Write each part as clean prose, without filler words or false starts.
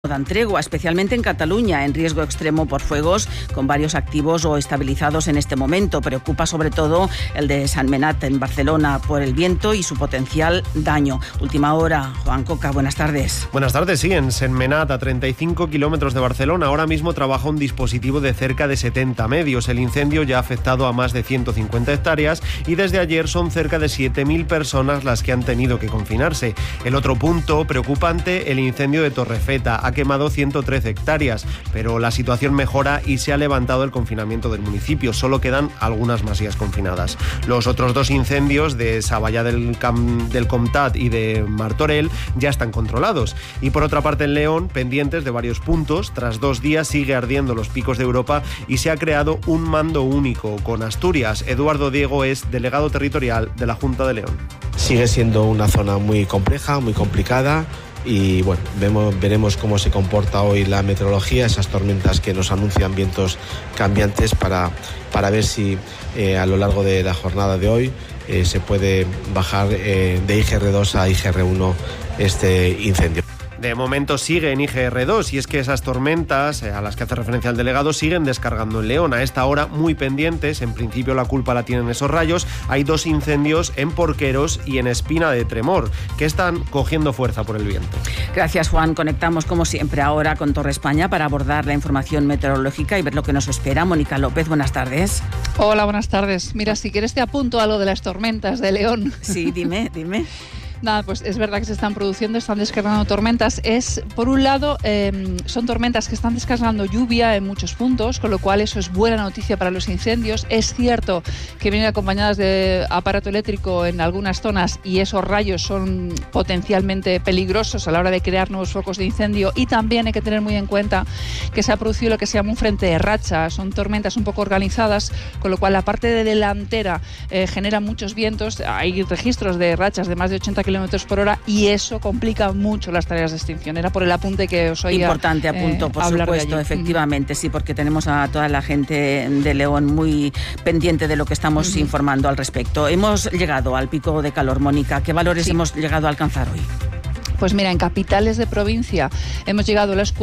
Dan tregua, especialmente en Cataluña, en riesgo extremo por fuegos, con varios activos o estabilizados en este momento. Preocupa sobre todo el de Sentmenat en Barcelona por el viento y su potencial daño. Última hora, Juan Coca, buenas tardes. Buenas tardes, sí, en Sentmenat, a 35 kilómetros de Barcelona, ahora mismo trabaja un dispositivo de cerca de 70 medios. El incendio ya ha afectado a más de 150 hectáreas y desde ayer son cerca de 7.000 personas las que han tenido que confinarse. El otro punto preocupante, el incendio de Torrefeta. Ha quemado 113 hectáreas, pero la situación mejora y se ha levantado el confinamiento del municipio. Solo quedan algunas masías confinadas. Los otros dos incendios de Savallà del Comtat y de Martorell ya están controlados. Y por otra parte en León, pendientes de varios puntos, tras 2 días sigue ardiendo los picos de Europa y se ha creado un mando único con Asturias. Eduardo Diego es delegado territorial de la Junta de León. Sigue siendo una zona muy compleja, muy complicada. Y bueno, veremos cómo se comporta hoy la meteorología, esas tormentas que nos anuncian vientos cambiantes para ver si a lo largo de la jornada de hoy se puede bajar de IGR2 a IGR1 este incendio. De momento sigue en IGR2 y es que esas tormentas a las que hace referencia el delegado siguen descargando en León. A esta hora muy pendientes, en principio la culpa la tienen esos rayos. Hay 2 incendios en Porqueros y en Espina de Tremor que están cogiendo fuerza por el viento. Gracias, Juan. Conectamos como siempre ahora con Torre España para abordar la información meteorológica y ver lo que nos espera. Mónica López, buenas tardes. Hola, buenas tardes. Mira, si quieres te apunto a lo de las tormentas de León. Sí, dime. Nada, pues es verdad que se están produciendo, están descargando tormentas. Por un lado, son tormentas que están descargando lluvia en muchos puntos, con lo cual eso es buena noticia para los incendios. Es cierto que vienen acompañadas de aparato eléctrico en algunas zonas y esos rayos son potencialmente peligrosos a la hora de crear nuevos focos de incendio. Y también hay que tener muy en cuenta que se ha producido lo que se llama un frente de racha. Son tormentas un poco organizadas, con lo cual la parte de delantera genera muchos vientos. Hay registros de rachas de más de 80 kilómetros por hora y eso complica mucho las tareas de extinción. Era por el apunte que os oía. Importante apunto, por supuesto, efectivamente, sí, porque tenemos a toda la gente de León muy pendiente de lo que estamos informando al respecto. Hemos llegado al pico de calor, Mónica. ¿Qué valores hemos llegado a alcanzar hoy? Pues mira, en capitales de provincia hemos llegado a los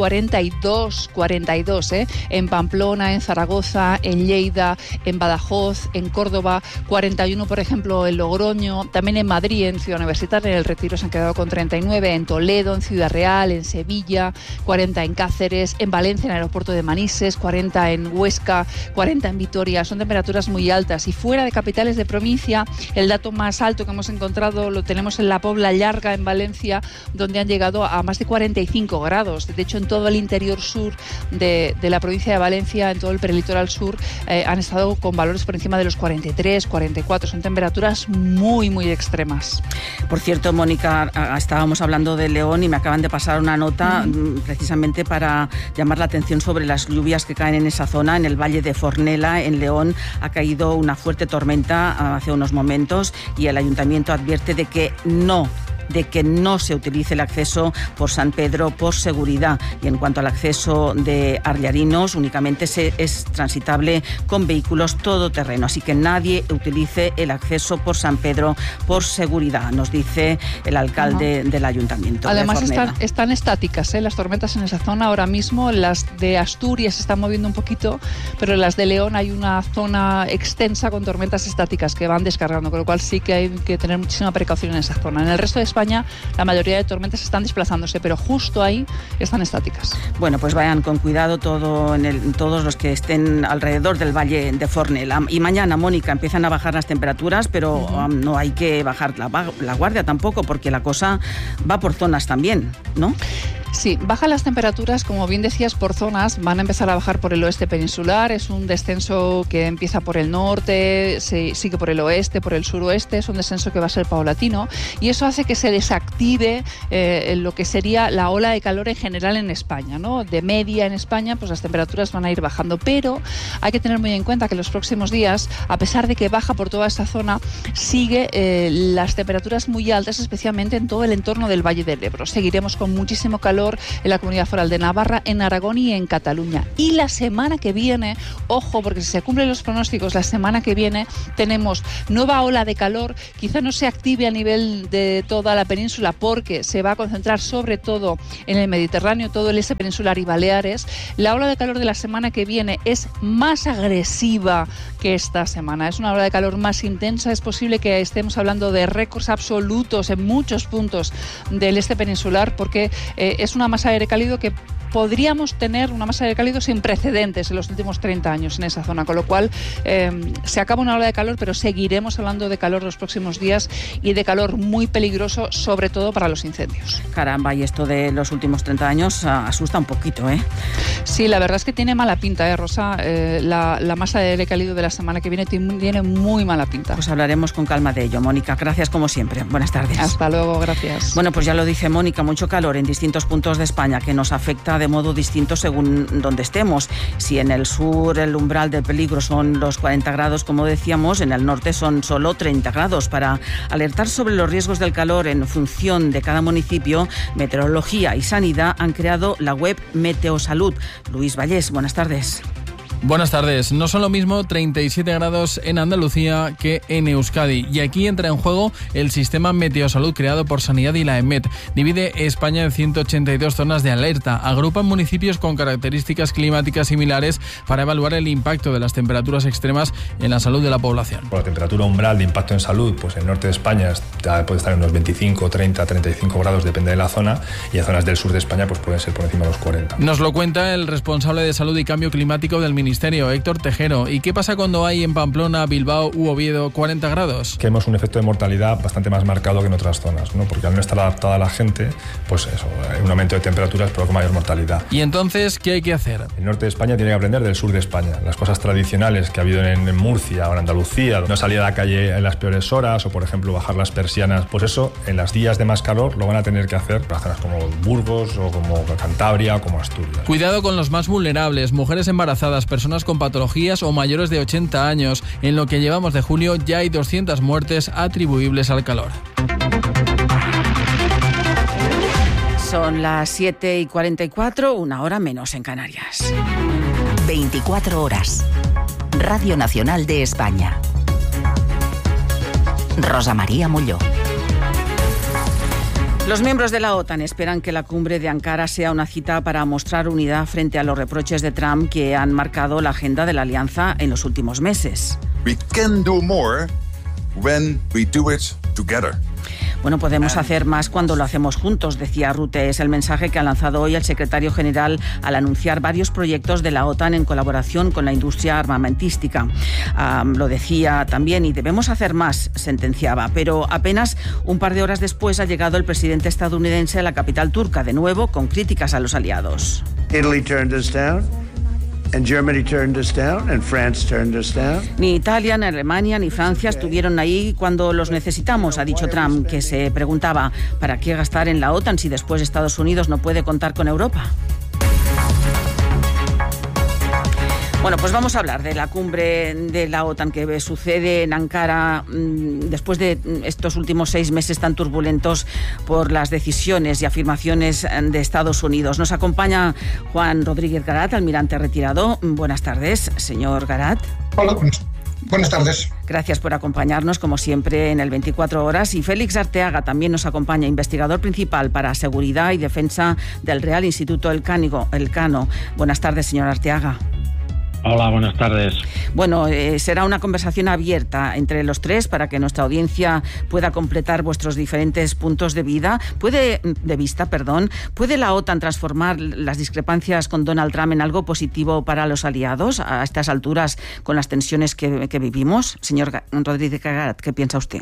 42, en Pamplona, en Zaragoza, en Lleida, en Badajoz, en Córdoba, 41 por ejemplo en Logroño, también en Madrid, en Ciudad Universitaria, en el Retiro se han quedado con 39, en Toledo, en Ciudad Real, en Sevilla, 40 en Cáceres, en Valencia, en el aeropuerto de Manises, 40 en Huesca, 40 en Vitoria. Son temperaturas muy altas y fuera de capitales de provincia el dato más alto que hemos encontrado lo tenemos en la Pobla Llarga, en Valencia, donde han llegado a más de 45 grados. De hecho, en todo el interior sur de la provincia de Valencia, en todo el prelitoral sur, han estado con valores por encima de los 43, 44. Son temperaturas muy, muy extremas. Por cierto, Mónica, estábamos hablando de León y me acaban de pasar una nota precisamente para llamar la atención sobre las lluvias que caen en esa zona. En el Valle de Fornela, en León, ha caído una fuerte tormenta hace unos momentos y el ayuntamiento advierte de que no se utilice el acceso por San Pedro por seguridad. Y en cuanto al acceso de Arllarinos, únicamente es transitable con vehículos todoterreno. Así que nadie utilice el acceso por San Pedro por seguridad, nos dice el alcalde del ayuntamiento. Además están estáticas, las tormentas en esa zona ahora mismo. Las de Asturias se están moviendo un poquito, pero en las de León hay una zona extensa con tormentas estáticas que van descargando, con lo cual sí que hay que tener muchísima precaución en esa zona. En el resto de España la mayoría de tormentas están desplazándose, pero justo ahí están estáticas. Bueno, pues vayan con cuidado todos los que estén alrededor del Valle de Fornela. Y mañana, Mónica, empiezan a bajar las temperaturas, pero no hay que bajar la guardia tampoco, porque la cosa va por zonas también, ¿no? Sí, bajan las temperaturas, como bien decías, por zonas. Van a empezar a bajar por el oeste peninsular. Es un descenso que empieza por el norte, sigue por el oeste, por el suroeste. Es un descenso que va a ser paulatino y eso hace que se desactive lo que sería la ola de calor en general en España, ¿no? De media en España, pues las temperaturas van a ir bajando. Pero hay que tener muy en cuenta que los próximos días, a pesar de que baja por toda esta zona, sigue las temperaturas muy altas, especialmente en todo el entorno del Valle del Ebro. Seguiremos con muchísimo calor calor en la Comunidad Foral de Navarra, en Aragón y en Cataluña. Y la semana que viene, ojo, porque si se cumplen los pronósticos, la semana que viene tenemos nueva ola de calor. Quizá no se active a nivel de toda la península porque se va a concentrar sobre todo en el Mediterráneo, todo el este peninsular y Baleares. La ola de calor de la semana que viene es más agresiva que esta semana. Es una ola de calor más intensa. Es posible que estemos hablando de récords absolutos en muchos puntos del este peninsular porque es una masa de aire cálido que podríamos tener una masa de aire cálido sin precedentes en los últimos 30 años en esa zona, con lo cual se acaba una ola de calor, pero seguiremos hablando de calor los próximos días y de calor muy peligroso, sobre todo para los incendios. Caramba, y esto de los últimos 30 años asusta un poquito, ¿eh? Sí, la verdad es que tiene mala pinta, Rosa. La masa de aire cálido de la semana que viene tiene muy mala pinta. Pues hablaremos con calma de ello. Mónica, gracias como siempre. Buenas tardes. Hasta luego, gracias. Bueno, pues ya lo dice Mónica, mucho calor en distintos puntos de España que nos afecta de modo distinto según donde estemos. Si en el sur el umbral del peligro son los 40 grados, como decíamos, en el norte son solo 30 grados. Para alertar sobre los riesgos del calor en función de cada municipio, Meteorología y Sanidad han creado la web Meteosalud. Luis Vallés, buenas tardes. Buenas tardes. No son lo mismo 37 grados en Andalucía que en Euskadi. Y aquí entra en juego el sistema Meteosalud creado por Sanidad y la EMET. Divide España en 182 zonas de alerta. Agrupan municipios con características climáticas similares para evaluar el impacto de las temperaturas extremas en la salud de la población. La temperatura umbral de impacto en salud, pues en el norte de España puede estar en unos 25, 30, 35 grados, depende de la zona. Y en zonas del sur de España pues pueden ser por encima de los 40. Nos lo cuenta el responsable de Salud y Cambio Climático del Ministerio, Héctor Tejero. ¿Y qué pasa cuando hay en Pamplona, Bilbao u Oviedo 40 grados? Que vemos un efecto de mortalidad bastante más marcado que en otras zonas, ¿no? Porque al no estar adaptada la gente, pues eso, un aumento de temperaturas provoca mayor mortalidad. ¿Y entonces qué hay que hacer? El norte de España tiene que aprender del sur de España. Las cosas tradicionales que ha habido en Murcia o en Andalucía, no salir a la calle en las peores horas o, por ejemplo, bajar las persianas, pues eso, en los días de más calor lo van a tener que hacer para zonas como Burgos o como Cantabria o como Asturias. Cuidado con los más vulnerables, mujeres embarazadas, personas con patologías o mayores de 80 años. En lo que llevamos de julio ya hay 200 muertes atribuibles al calor. Son las 7:44, una hora menos en Canarias. 24 horas. Radio Nacional de España. Rosa María Molló. Los miembros de la OTAN esperan que la cumbre de Ankara sea una cita para mostrar unidad frente a los reproches de Trump que han marcado la agenda de la alianza en los últimos meses. We can do more when we do it together. Bueno, podemos hacer más cuando lo hacemos juntos, decía Rutte. Es el mensaje que ha lanzado hoy el secretario general al anunciar varios proyectos de la OTAN en colaboración con la industria armamentística. Lo decía también, y debemos hacer más, sentenciaba. Pero apenas un par de horas después ha llegado el presidente estadounidense a la capital turca, de nuevo con críticas a los aliados. Italy turned us down. And Germany turned us down, and France turned us down. Ni Italia, ni Alemania, ni Francia estuvieron ahí cuando los necesitamos, ha dicho Trump, que se preguntaba ¿para qué gastar en la OTAN si después Estados Unidos no puede contar con Europa? Bueno, pues vamos a hablar de la cumbre de la OTAN que sucede en Ankara después de estos últimos 6 meses tan turbulentos por las decisiones y afirmaciones de Estados Unidos. Nos acompaña Juan Rodríguez Garat, almirante retirado. Buenas tardes, señor Garat. Hola, buenas tardes. Gracias por acompañarnos, como siempre, en el 24 horas. Y Félix Arteaga también nos acompaña, investigador principal para seguridad y defensa del Real Instituto Elcano. Buenas tardes, señor Arteaga. Hola, buenas tardes. Bueno, será una conversación abierta entre los tres para que nuestra audiencia pueda completar vuestros diferentes puntos de vista. ¿Puede la OTAN transformar las discrepancias con Donald Trump en algo positivo para los aliados a estas alturas con las tensiones que vivimos? Señor Rodríguez Garat, ¿qué piensa usted?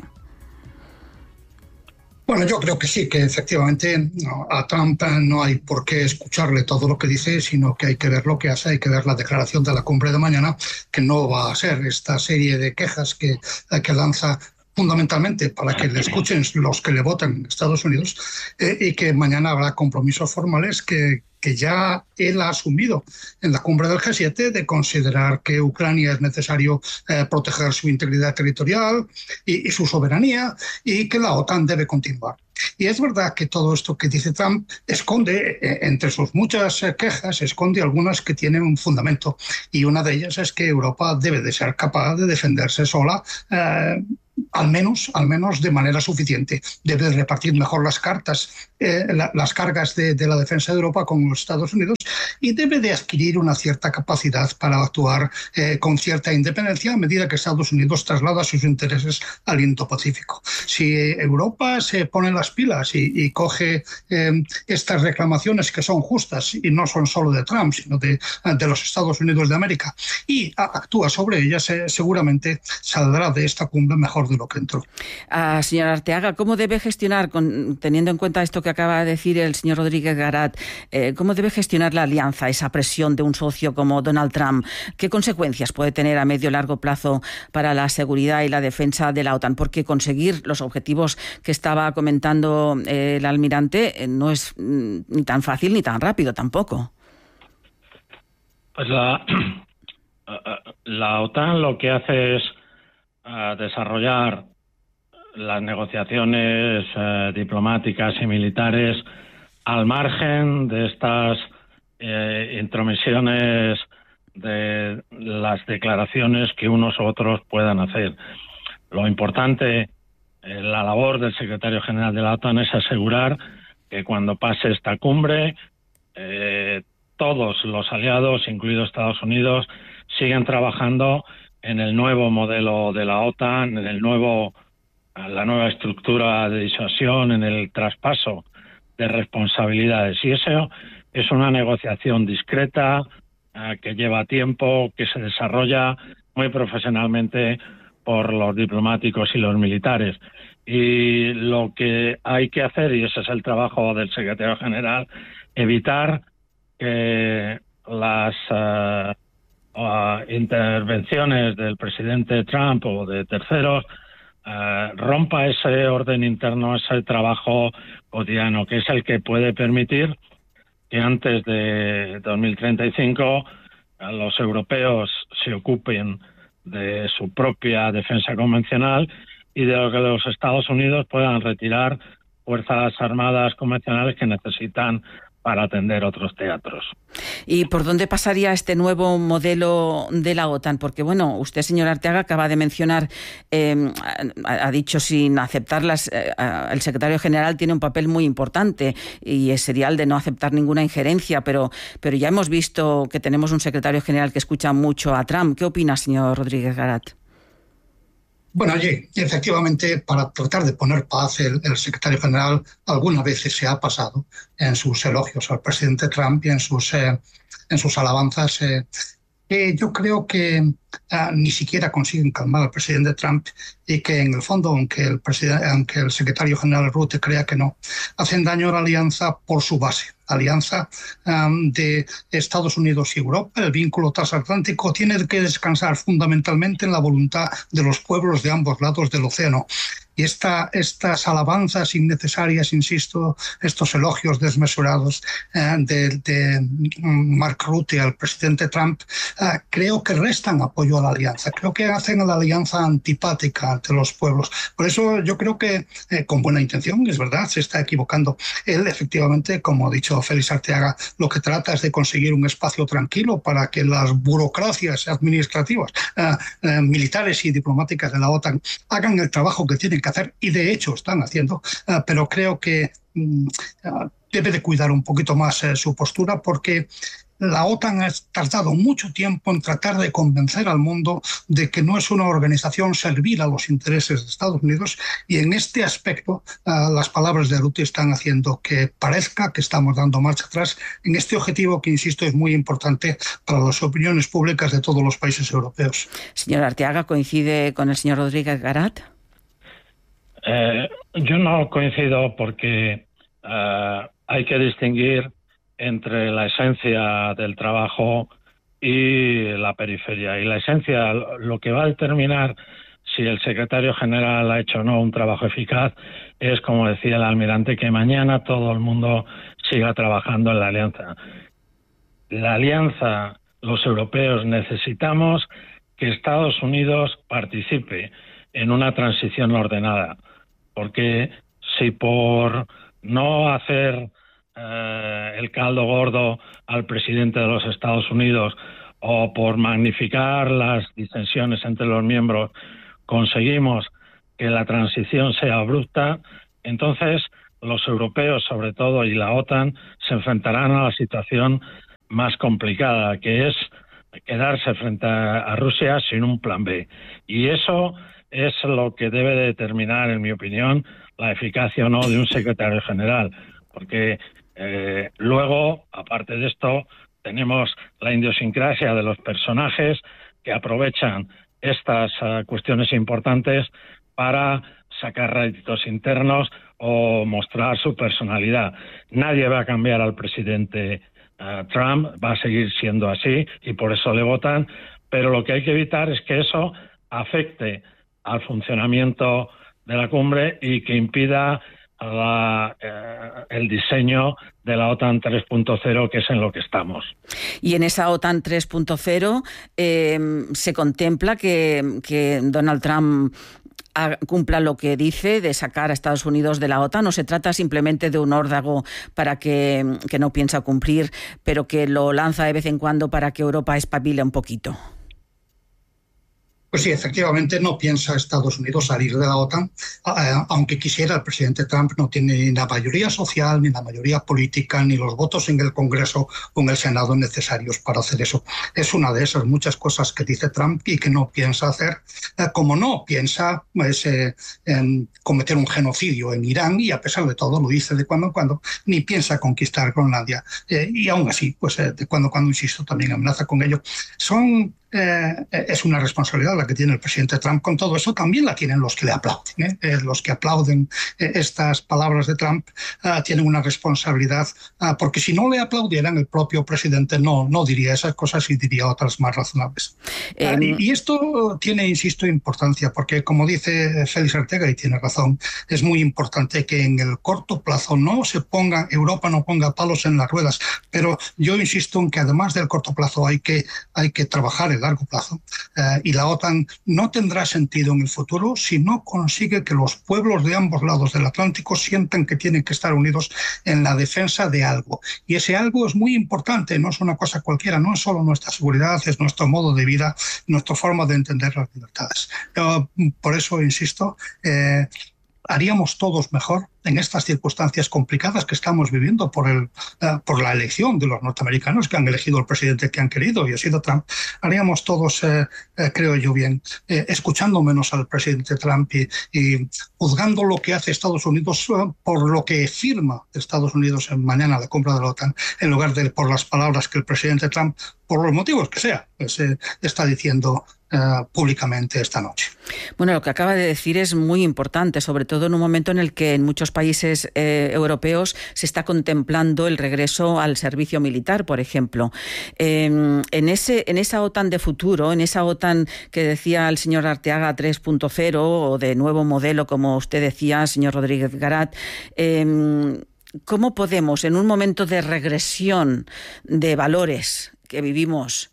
Bueno, yo creo que sí, que efectivamente a Trump no hay por qué escucharle todo lo que dice, sino que hay que ver lo que hace, hay que ver la declaración de la cumbre de mañana, que no va a ser esta serie de quejas que lanza fundamentalmente para que le escuchen los que le votan en Estados Unidos, y que mañana habrá compromisos formales que que ya él ha asumido en la cumbre del G7 de considerar que Ucrania es necesario proteger su integridad territorial y su soberanía, y que la OTAN debe continuar. Y es verdad que todo esto que dice Trump esconde, entre sus muchas quejas, esconde algunas que tienen un fundamento. Y una de ellas es que Europa debe de ser capaz de defenderse sola, al menos de manera suficiente. Debe repartir mejor las cargas de la defensa de Europa con los Estados Unidos, y debe de adquirir una cierta capacidad para actuar con cierta independencia a medida que Estados Unidos traslada sus intereses al Indo-Pacífico. Si Europa se pone las pilas y coge estas reclamaciones, que son justas y no son solo de Trump, sino de los Estados Unidos de América, y actúa sobre ellas, seguramente saldrá de esta cumbre mejor de lo que entró. Señor Arteaga, ¿cómo debe gestionar, teniendo en cuenta esto que acaba de decir el señor Rodríguez Garat, cómo debe gestionar la alianza esa presión de un socio como Donald Trump? ¿Qué consecuencias puede tener a medio y largo plazo para la seguridad y la defensa de la OTAN? Porque conseguir los objetivos que estaba comentando el almirante no es ni tan fácil ni tan rápido tampoco. Pues la OTAN lo que hace es desarrollar las negociaciones diplomáticas y militares al margen de estas intromisiones de las declaraciones que unos u otros puedan hacer. Lo importante, la labor del secretario general de la OTAN es asegurar que cuando pase esta cumbre todos los aliados, incluidos Estados Unidos, siguen trabajando en el nuevo modelo de la OTAN, en la nueva estructura de disuasión, en el traspaso de responsabilidades. Y eso es una negociación discreta que lleva tiempo, que se desarrolla muy profesionalmente por los diplomáticos y los militares. Y lo que hay que hacer, y ese es el trabajo del secretario general, evitar que las intervenciones del presidente Trump o de terceros rompa ese orden interno, ese trabajo cotidiano, que es el que puede permitir que antes de 2035 los europeos se ocupen de su propia defensa convencional y de lo que los Estados Unidos puedan retirar fuerzas armadas convencionales que necesitan para atender otros teatros. ¿Y por dónde pasaría este nuevo modelo de la OTAN? Porque, bueno, usted, señor Arteaga, acaba de mencionar, ha dicho sin aceptarlas, el secretario general tiene un papel muy importante y sería el de no aceptar ninguna injerencia, pero ya hemos visto que tenemos un secretario general que escucha mucho a Trump. ¿Qué opina, señor Rodríguez Garat? Bueno, allí, efectivamente, para tratar de poner paz, el secretario general algunas veces se ha pasado en sus elogios al presidente Trump y en sus alabanzas. Yo creo que ni siquiera consiguen calmar al presidente Trump, y que en el fondo, aunque el secretario general Rutte crea que no, hacen daño a la alianza por su base. Alianza de Estados Unidos y Europa, el vínculo transatlántico, tiene que descansar fundamentalmente en la voluntad de los pueblos de ambos lados del océano. Y estas alabanzas innecesarias, insisto, estos elogios desmesurados de Mark Rutte al presidente Trump, creo que restan apoyo a la alianza. Creo que hacen a la alianza antipática ante los pueblos. Por eso yo creo que, con buena intención, es verdad, se está equivocando. Él, efectivamente, como ha dicho Félix Arteaga, lo que trata es de conseguir un espacio tranquilo para que las burocracias administrativas, militares y diplomáticas de la OTAN hagan el trabajo que tienen que hacer, y de hecho están haciendo, pero creo que debe de cuidar un poquito más su postura, porque la OTAN ha tardado mucho tiempo en tratar de convencer al mundo de que no es una organización servil a los intereses de Estados Unidos, y en este aspecto las palabras de Rutte están haciendo que parezca que estamos dando marcha atrás en este objetivo que, insisto, es muy importante para las opiniones públicas de todos los países europeos. Señor Arteaga, ¿coincide con el señor Rodríguez Garat? Yo no coincido, porque hay que distinguir entre la esencia del trabajo y la periferia. Y la esencia, lo que va a determinar si el secretario general ha hecho o no un trabajo eficaz, es, como decía el almirante, que mañana todo el mundo siga trabajando en la alianza. La alianza, los europeos necesitamos que Estados Unidos participe en una transición ordenada, porque si por no hacer el caldo gordo al presidente de los Estados Unidos o por magnificar las disensiones entre los miembros conseguimos que la transición sea abrupta, entonces los europeos, sobre todo, y la OTAN, se enfrentarán a la situación más complicada, que es quedarse frente a Rusia sin un plan B. Y eso es lo que debe determinar, en mi opinión, la eficacia o no de un secretario general. Porque luego, aparte de esto, tenemos la idiosincrasia de los personajes que aprovechan estas cuestiones importantes para sacar réditos internos o mostrar su personalidad. Nadie va a cambiar al presidente Trump, va a seguir siendo así y por eso le votan, pero lo que hay que evitar es que eso afecte al funcionamiento de la cumbre y que impida el diseño de la OTAN 3.0, que es en lo que estamos. Y en esa OTAN 3.0 se contempla que Donald Trump cumpla lo que dice de sacar a Estados Unidos de la OTAN, o se trata simplemente de un órdago para que no piensa cumplir, pero que lo lanza de vez en cuando para que Europa espabile un poquito. Pues sí, efectivamente no piensa Estados Unidos salir de la OTAN, aunque quisiera. El presidente Trump no tiene ni la mayoría social, ni la mayoría política, ni los votos en el Congreso o en el Senado necesarios para hacer eso. Es una de esas muchas cosas que dice Trump y que no piensa hacer, como no piensa cometer un genocidio en Irán, y a pesar de todo lo dice de cuando en cuando, ni piensa conquistar Groenlandia. Y aún así, pues de cuando en cuando, insisto, también amenaza con ello. Es una responsabilidad la que tiene el presidente Trump con todo eso. También la tienen los que le aplauden. Los que aplauden estas palabras de Trump tienen una responsabilidad, porque si no le aplaudieran, el propio presidente no diría esas cosas y diría otras más razonables. Y esto tiene, insisto, importancia, porque como dice Félix Ortega, y tiene razón, es muy importante que en el corto plazo Europa no ponga palos en las ruedas, pero yo insisto en que además del corto plazo hay que trabajar el largo plazo, y la OTAN no tendrá sentido en el futuro si no consigue que los pueblos de ambos lados del Atlántico sientan que tienen que estar unidos en la defensa de algo. Y ese algo es muy importante, no es una cosa cualquiera, no es solo nuestra seguridad, es nuestro modo de vida, nuestra forma de entender las libertades. Por eso, insisto, haríamos todos mejor en estas circunstancias complicadas que estamos viviendo por la elección de los norteamericanos, que han elegido el presidente que han querido, y ha sido Trump. Haríamos todos, creo yo, bien, escuchando menos al presidente Trump y juzgando lo que hace Estados Unidos por lo que firma Estados Unidos mañana la cumbre de la OTAN, en lugar de por las palabras que el presidente Trump, por los motivos que sea, pues, está diciendo públicamente esta noche. Bueno, lo que acaba de decir es muy importante, sobre todo en un momento en el que en muchos países europeos se está contemplando el regreso al servicio militar, por ejemplo. En esa OTAN de futuro, en esa OTAN que decía el señor Arteaga 3.0 o de nuevo modelo, como usted decía, señor Rodríguez Garat, ¿cómo podemos, en un momento de regresión de valores que vivimos,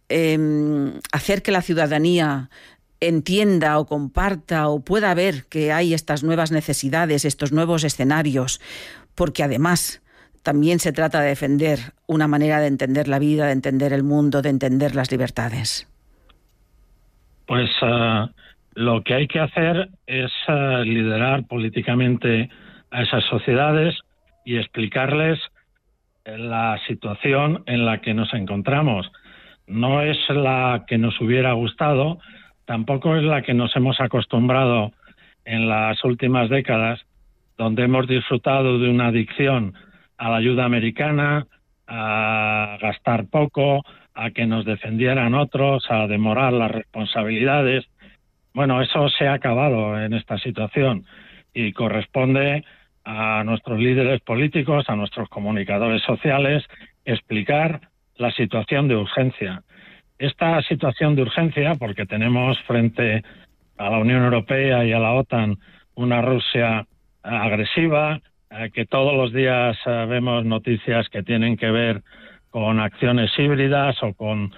hacer que la ciudadanía entienda o comparta o pueda ver que hay estas nuevas necesidades, estos nuevos escenarios, porque además también se trata de defender una manera de entender la vida, de entender el mundo, de entender las libertades? Pues lo que hay que hacer es liderar políticamente a esas sociedades y explicarles la situación en la que nos encontramos. No es la que nos hubiera gustado, tampoco es la que nos hemos acostumbrado en las últimas décadas, donde hemos disfrutado de una adicción a la ayuda americana, a gastar poco, a que nos defendieran otros, a demorar las responsabilidades. Bueno, eso se ha acabado en esta situación y corresponde a nuestros líderes políticos, a nuestros comunicadores sociales, explicar la situación de urgencia. Esta situación de urgencia, porque tenemos frente a la Unión Europea y a la OTAN una Rusia agresiva, que todos los días vemos noticias que tienen que ver con acciones híbridas o con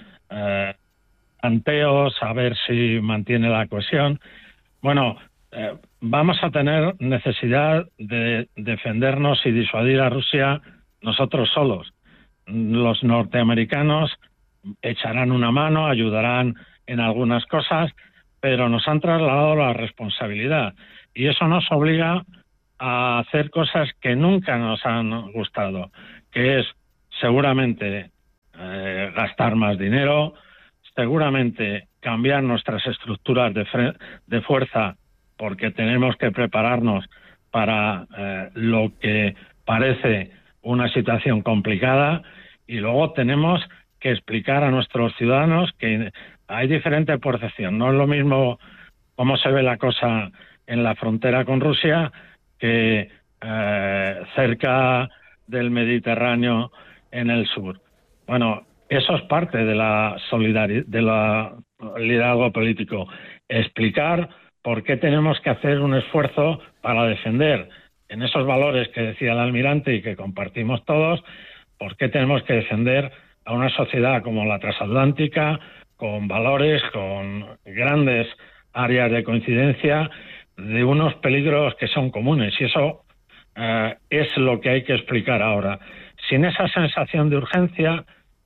tanteos, a ver si mantiene la cohesión. Bueno, vamos a tener necesidad de defendernos y disuadir a Rusia nosotros solos. Los norteamericanos echarán una mano, ayudarán en algunas cosas, pero nos han trasladado la responsabilidad y eso nos obliga a hacer cosas que nunca nos han gustado, que es seguramente gastar más dinero, seguramente cambiar nuestras estructuras de fuerza, porque tenemos que prepararnos para lo que parece una situación complicada, y luego tenemos que explicar a nuestros ciudadanos que hay diferente percepción. No es lo mismo cómo se ve la cosa en la frontera con Rusia que cerca del Mediterráneo en el sur. Bueno, eso es parte de la solidaridad, de la liderazgo político. Explicar por qué tenemos que hacer un esfuerzo para defender en esos valores que decía el almirante y que compartimos todos, por qué tenemos que defender a una sociedad como la transatlántica, con valores, con grandes áreas de coincidencia, de unos peligros que son comunes, y eso es lo que hay que explicar ahora. Sin esa sensación de urgencia,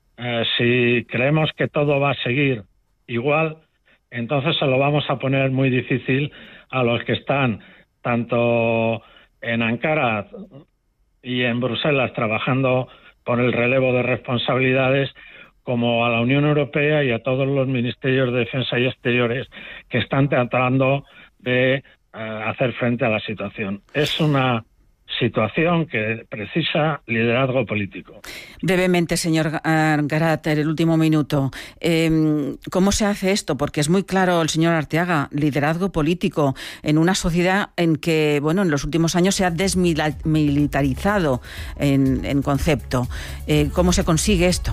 si creemos que todo va a seguir igual, entonces se lo vamos a poner muy difícil a los que están tanto en Ankara y en Bruselas trabajando por el relevo de responsabilidades, como a la Unión Europea y a todos los ministerios de Defensa y Exteriores que están tratando de hacer frente a la situación. Es una situación que precisa liderazgo político. Brevemente, señor Garat, el último minuto. ¿Cómo se hace esto? Porque es muy claro el señor Arteaga, liderazgo político en una sociedad en que, bueno, en los últimos años se ha desmilitarizado en concepto. ¿Cómo se consigue esto?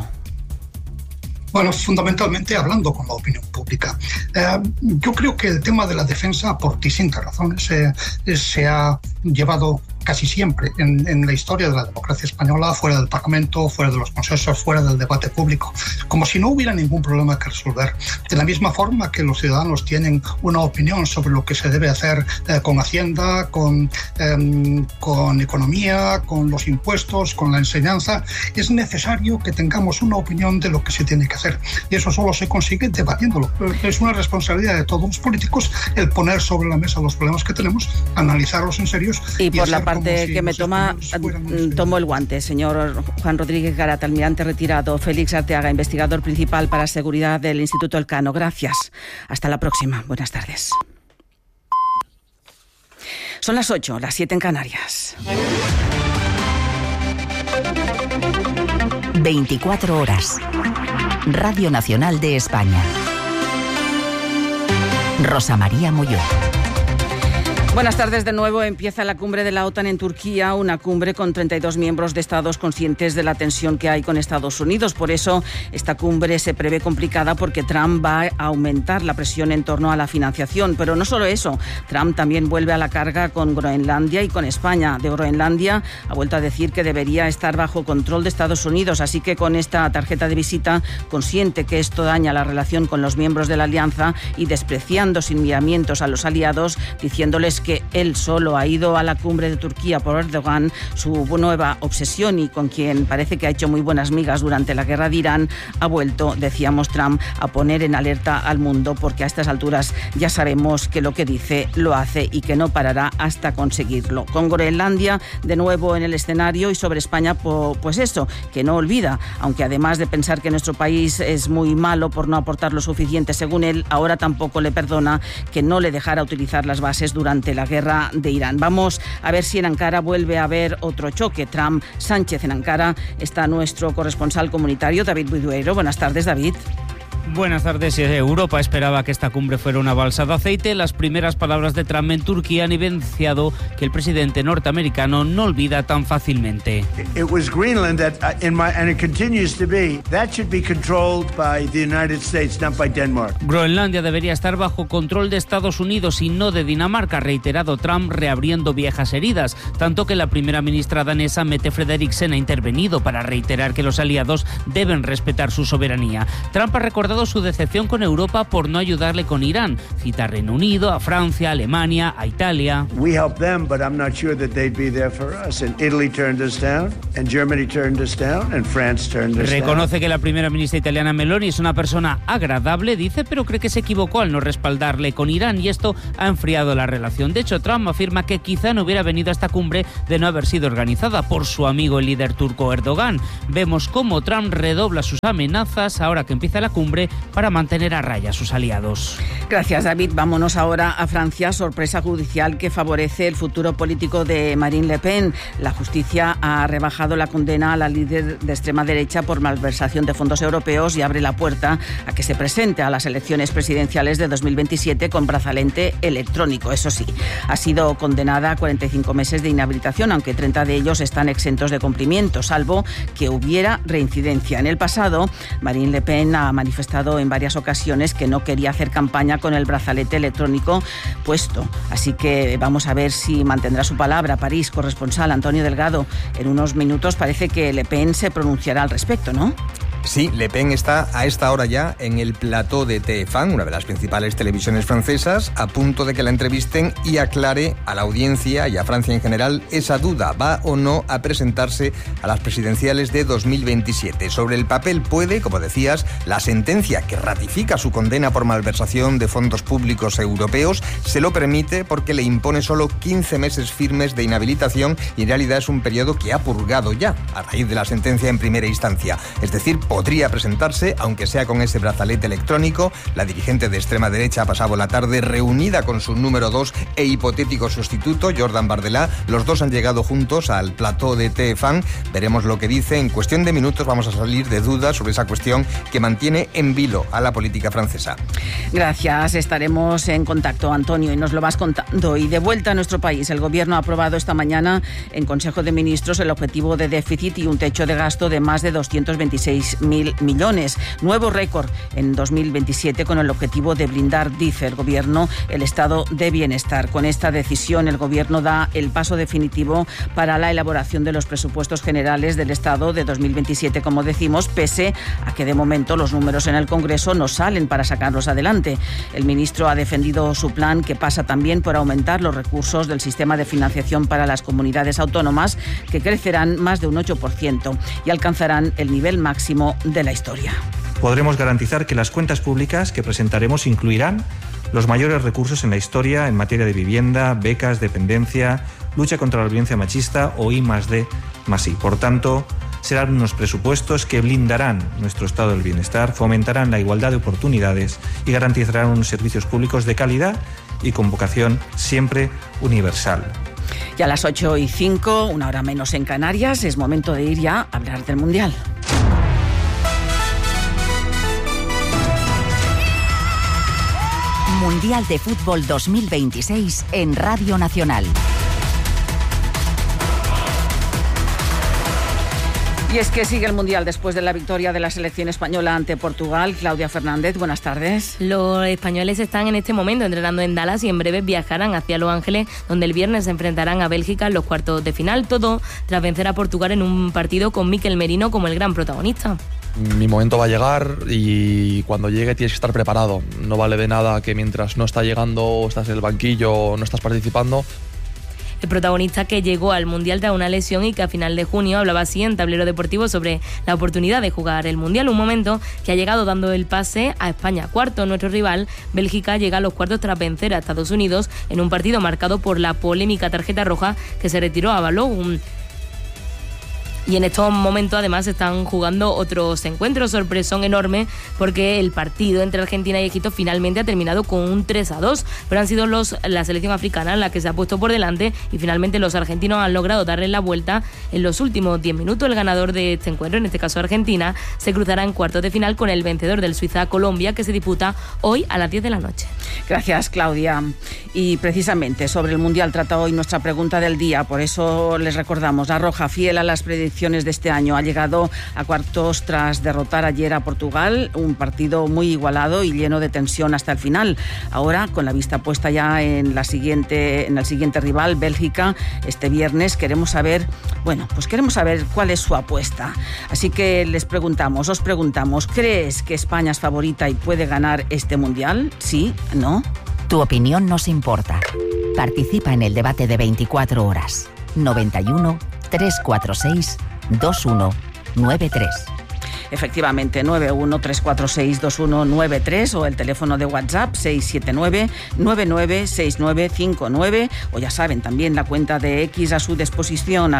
Bueno, fundamentalmente hablando con la opinión pública. Yo creo que el tema de la defensa, por distintas razones, se ha llevado casi siempre en la historia de la democracia española fuera del Parlamento, fuera de los consensos, fuera del debate público, como si no hubiera ningún problema que resolver. De la misma forma que los ciudadanos tienen una opinión sobre lo que se debe hacer con Hacienda, con economía, con los impuestos, con la enseñanza, es necesario que tengamos una opinión de lo que se tiene que hacer. Y eso solo se consigue debatiéndolo. Es una responsabilidad de todos los políticos el poner sobre la mesa los problemas que tenemos, analizarlos en serio. Y por la parte que me tomo el guante, señor Juan Rodríguez Garat, almirante retirado, Félix Arteaga, investigador principal para seguridad del Instituto Elcano. Gracias. Hasta la próxima. Buenas tardes. Son las 8, las 7 en Canarias. 24 horas. Radio Nacional de España. Rosa María Molló. Buenas tardes de nuevo. Empieza la cumbre de la OTAN en Turquía, una cumbre con 32 miembros de estados conscientes de la tensión que hay con Estados Unidos. Por eso esta cumbre se prevé complicada, porque Trump va a aumentar la presión en torno a la financiación. Pero no solo eso, Trump también vuelve a la carga con Groenlandia y con España. De Groenlandia ha vuelto a decir que debería estar bajo control de Estados Unidos, así que con esta tarjeta de visita, consciente que esto daña la relación con los miembros de la alianza y despreciando sin miramientos a los aliados, diciéndoles que él solo ha ido a la cumbre de Turquía por Erdogan, su nueva obsesión, y con quien parece que ha hecho muy buenas migas durante la guerra de Irán, ha vuelto, decíamos, Trump a poner en alerta al mundo, porque a estas alturas ya sabemos que lo que dice lo hace y que no parará hasta conseguirlo. Con Groenlandia de nuevo en el escenario, y sobre España, pues eso, que no olvida, aunque además de pensar que nuestro país es muy malo por no aportar lo suficiente, según él, ahora tampoco le perdona que no le dejara utilizar las bases durante la guerra de Irán. Vamos a ver si en Ankara vuelve a haber otro choque. Trump-Sánchez en Ankara. Está nuestro corresponsal comunitario, David Buidueiro. Buenas tardes, David. Buenas tardes. Europa esperaba que esta cumbre fuera una balsa de aceite. Las primeras palabras de Trump en Turquía han evidenciado que el presidente norteamericano no olvida tan fácilmente. It was Greenland and it continues to be. That should be controlled by the United States, not by Denmark. Groenlandia debería estar bajo control de Estados Unidos y no de Dinamarca, ha reiterado Trump, reabriendo viejas heridas, tanto que la primera ministra danesa Mette Frederiksen ha intervenido para reiterar que los aliados deben respetar su soberanía. Trump ha recordado su decepción con Europa por no ayudarle con Irán. Cita a Reino Unido, a Francia, a Alemania, a Italia. We helped them, but I'm not sure that they'd be there for us. And Italy turned us down, and Germany turned us down, and France turned us down. Reconoce que la primera ministra italiana Meloni es una persona agradable, dice, pero cree que se equivocó al no respaldarle con Irán y esto ha enfriado la relación. De hecho, Trump afirma que quizá no hubiera venido a esta cumbre de no haber sido organizada por su amigo el líder turco Erdogan. Vemos cómo Trump redobla sus amenazas ahora que empieza la cumbre para mantener a raya a sus aliados. Gracias, David. Vámonos ahora a Francia. Sorpresa judicial que favorece el futuro político de Marine Le Pen. La justicia ha rebajado la condena a la líder de extrema derecha por malversación de fondos europeos y abre la puerta a que se presente a las elecciones presidenciales de 2027 con brazalete electrónico. Eso sí, ha sido condenada a 45 meses de inhabilitación, aunque 30 de ellos están exentos de cumplimiento, salvo que hubiera reincidencia. En el pasado, Marine Le Pen ha manifestado en varias ocasiones que no quería hacer campaña con el brazalete electrónico puesto. Así que vamos a ver si mantendrá su palabra. París, corresponsal Antonio Delgado. En unos minutos parece que Le Pen se pronunciará al respecto, ¿no? Sí, Le Pen está a esta hora ya en el plató de TF1, una de las principales televisiones francesas, a punto de que la entrevisten y aclare a la audiencia y a Francia en general esa duda, ¿va o no a presentarse a las presidenciales de 2027? Sobre el papel puede, como decías, la sentencia que ratifica su condena por malversación de fondos públicos europeos se lo permite porque le impone solo 15 meses firmes de inhabilitación y en realidad es un periodo que ha purgado ya a raíz de la sentencia en primera instancia. Es decir, podría presentarse, aunque sea con ese brazalete electrónico. La dirigente de extrema derecha ha pasado la tarde reunida con su número 2 e hipotético sustituto, Jordan Bardella. Los dos han llegado juntos al plató de TF1. Veremos lo que dice. En cuestión de minutos vamos a salir de dudas sobre esa cuestión que mantiene en vilo a la política francesa. Gracias. Estaremos en contacto, Antonio, y nos lo vas contando. Y de vuelta a nuestro país, el Gobierno ha aprobado esta mañana en Consejo de Ministros el objetivo de déficit y un techo de gasto de más de 226.000 millones. Nuevo récord en 2027 con el objetivo de blindar, dice el Gobierno, el estado de bienestar. Con esta decisión, el Gobierno da el paso definitivo para la elaboración de los presupuestos generales del Estado de 2027, como decimos, pese a que de momento los números en el Congreso no salen para sacarlos adelante. El ministro ha defendido su plan, que pasa también por aumentar los recursos del sistema de financiación para las comunidades autónomas, que crecerán más de un 8% y alcanzarán el nivel máximo de la historia. Podremos garantizar que las cuentas públicas que presentaremos incluirán los mayores recursos en la historia en materia de vivienda, becas, dependencia, lucha contra la violencia machista o I+D+I. Por tanto, serán unos presupuestos que blindarán nuestro estado del bienestar, fomentarán la igualdad de oportunidades y garantizarán unos servicios públicos de calidad y con vocación siempre universal. Y a las 8:05, una hora menos en Canarias, es momento de ir ya a hablar del Mundial. Mundial de Fútbol 2026 en Radio Nacional. Y es que sigue el Mundial después de la victoria de la selección española ante Portugal. Claudia Fernández, buenas tardes. Los españoles están en este momento entrenando en Dallas y en breve viajarán hacia Los Ángeles, donde el viernes se enfrentarán a Bélgica en los cuartos de final. Todo tras vencer a Portugal en un partido con Mikel Merino como el gran protagonista. Mi momento va a llegar y cuando llegue tienes que estar preparado. No vale de nada que mientras no está llegando, estás en el banquillo, no estás participando. El protagonista, que llegó al Mundial tras una lesión y que a final de junio hablaba así en Tablero Deportivo sobre la oportunidad de jugar el Mundial, un momento que ha llegado dando el pase a España. Cuarto, nuestro rival, Bélgica, llega a los cuartos tras vencer a Estados Unidos en un partido marcado por la polémica tarjeta roja que se retiró a Balogun. Y en estos momentos además están jugando otros encuentros, sorpresón enorme, porque el partido entre Argentina y Egipto finalmente ha terminado con un 3-2, pero han sido la selección africana la que se ha puesto por delante y finalmente los argentinos han logrado darle la vuelta en los últimos 10 minutos. El ganador de este encuentro, en este caso Argentina, se cruzará en cuartos de final con el vencedor del Suiza-Colombia, que se disputa hoy a las 10 de la noche. Gracias, Claudia. Y precisamente sobre el Mundial trata hoy nuestra pregunta del día, por eso les recordamos, La Roja, fiel a las predicciones de este año, ha llegado a cuartos tras derrotar ayer a Portugal, un partido muy igualado y lleno de tensión hasta el final. Ahora, con la vista puesta ya en el siguiente rival, Bélgica, este viernes, queremos saber cuál es su apuesta. Así que os preguntamos, ¿crees que España es favorita y puede ganar este Mundial? ¿Sí? ¿No? Tu opinión nos importa. Participa en el debate de 24 horas. 91 346 2193. Efectivamente, 91-346-2193 o el teléfono de WhatsApp 679-996959, o ya saben, también la cuenta de X a su disposición,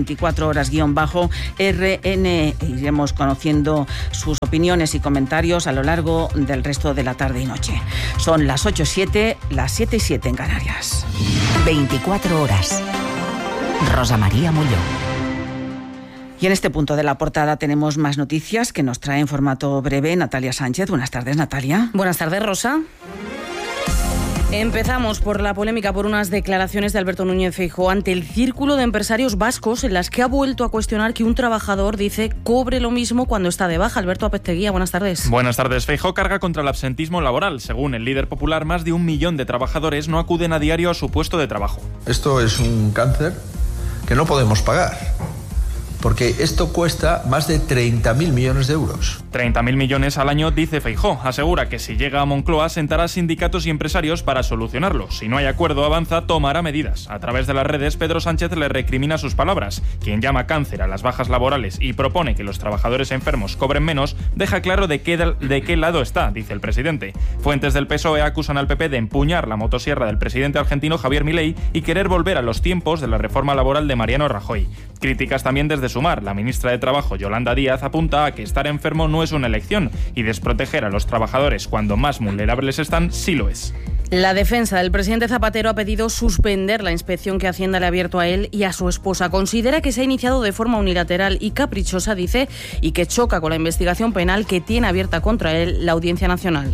@24horas_RN. Iremos conociendo sus opiniones y comentarios a lo largo del resto de la tarde y noche. Son las 8:07, las 7:07 en Canarias. 24 horas. Rosa María Mulló. Y en este punto de la portada tenemos más noticias que nos trae en formato breve Natalia Sánchez. Buenas tardes, Natalia. Buenas tardes, Rosa. Empezamos por la polémica por unas declaraciones de Alberto Núñez Feijóo ante el círculo de empresarios vascos, en las que ha vuelto a cuestionar que un trabajador, dice, cobre lo mismo cuando está de baja. Alberto Apezteguía, buenas tardes. Buenas tardes. Feijóo carga contra el absentismo laboral. Según el líder popular, más de 1 millón de trabajadores no acuden a diario a su puesto de trabajo. Esto es un cáncer que no podemos pagar, porque esto cuesta más de 30.000 millones de euros. 30.000 millones al año, dice Feijóo. Asegura que si llega a Moncloa sentará a sindicatos y empresarios para solucionarlo. Si no hay acuerdo, avanza, tomará medidas. A través de las redes, Pedro Sánchez le recrimina sus palabras. Quien llama cáncer a las bajas laborales y propone que los trabajadores enfermos cobren menos, deja claro de qué lado está, dice el presidente. Fuentes del PSOE acusan al PP de empuñar la motosierra del presidente argentino Javier Milei y querer volver a los tiempos de la reforma laboral de Mariano Rajoy. Críticas también desde Sumar. La ministra de Trabajo, Yolanda Díaz, apunta a que estar enfermo no es una elección y desproteger a los trabajadores cuando más vulnerables están sí lo es. La defensa del presidente Zapatero ha pedido suspender la inspección que Hacienda le ha abierto a él y a su esposa. Considera que se ha iniciado de forma unilateral y caprichosa, dice, y que choca con la investigación penal que tiene abierta contra él la Audiencia Nacional.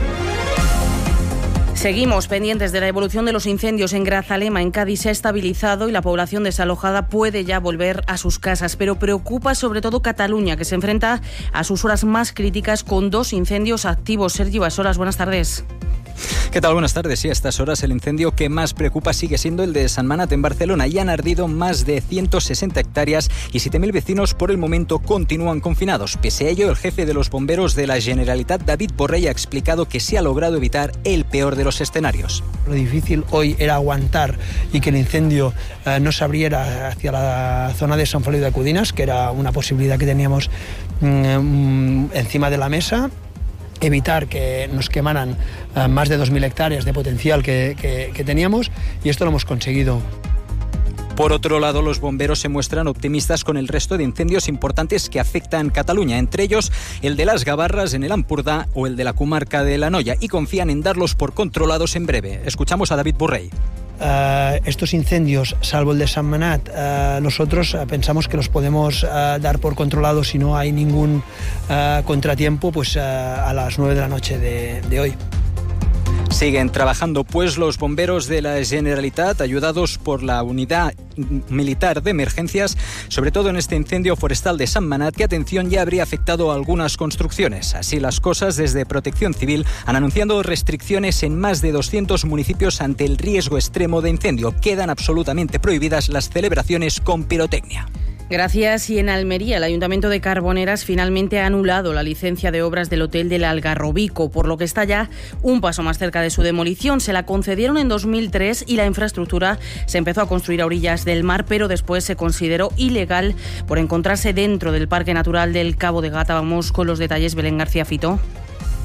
Seguimos pendientes de la evolución de los incendios en Grazalema, en Cádiz. Se ha estabilizado y la población desalojada puede ya volver a sus casas, pero preocupa sobre todo Cataluña, que se enfrenta a sus horas más críticas con 2 incendios activos. Sergi Basolas, buenas tardes. ¿Qué tal? Buenas tardes. Sí, a estas horas el incendio que más preocupa sigue siendo el de San Manat en Barcelona. Ya han ardido más de 160 hectáreas y 7.000 vecinos por el momento continúan confinados. Pese a ello, el jefe de los bomberos de la Generalitat, David Borrell, ha explicado que se ha logrado evitar el peor de los escenarios. Lo difícil hoy era aguantar y que el incendio no se abriera hacia la zona de San Feliu de Codines, que era una posibilidad que teníamos encima de la mesa. Evitar que nos quemaran más de 2.000 hectáreas de potencial que teníamos, y esto lo hemos conseguido. Por otro lado, los bomberos se muestran optimistas con el resto de incendios importantes que afectan Cataluña, entre ellos el de las Gavarras en el Ampurdá o el de la comarca de la Noya, y confían en darlos por controlados en breve. Escuchamos a David Borrell. Estos incendios, salvo el de San Manat, nosotros pensamos que los podemos dar por controlados si no hay ningún contratiempo, pues a las 9 de la noche de hoy. Siguen trabajando pues los bomberos de la Generalitat, ayudados por la unidad militar de emergencias, sobre todo en este incendio forestal de San Manat, que, atención, ya habría afectado a algunas construcciones. Así las cosas, desde Protección Civil han anunciado restricciones en más de 200 municipios ante el riesgo extremo de incendio. Quedan absolutamente prohibidas las celebraciones con pirotecnia. Gracias. Y en Almería, el Ayuntamiento de Carboneras finalmente ha anulado la licencia de obras del Hotel del Algarrobico, por lo que está ya un paso más cerca de su demolición. Se la concedieron en 2003 y la infraestructura se empezó a construir a orillas del mar, pero después se consideró ilegal por encontrarse dentro del Parque Natural del Cabo de Gata. Vamos con los detalles, Belén García Fito.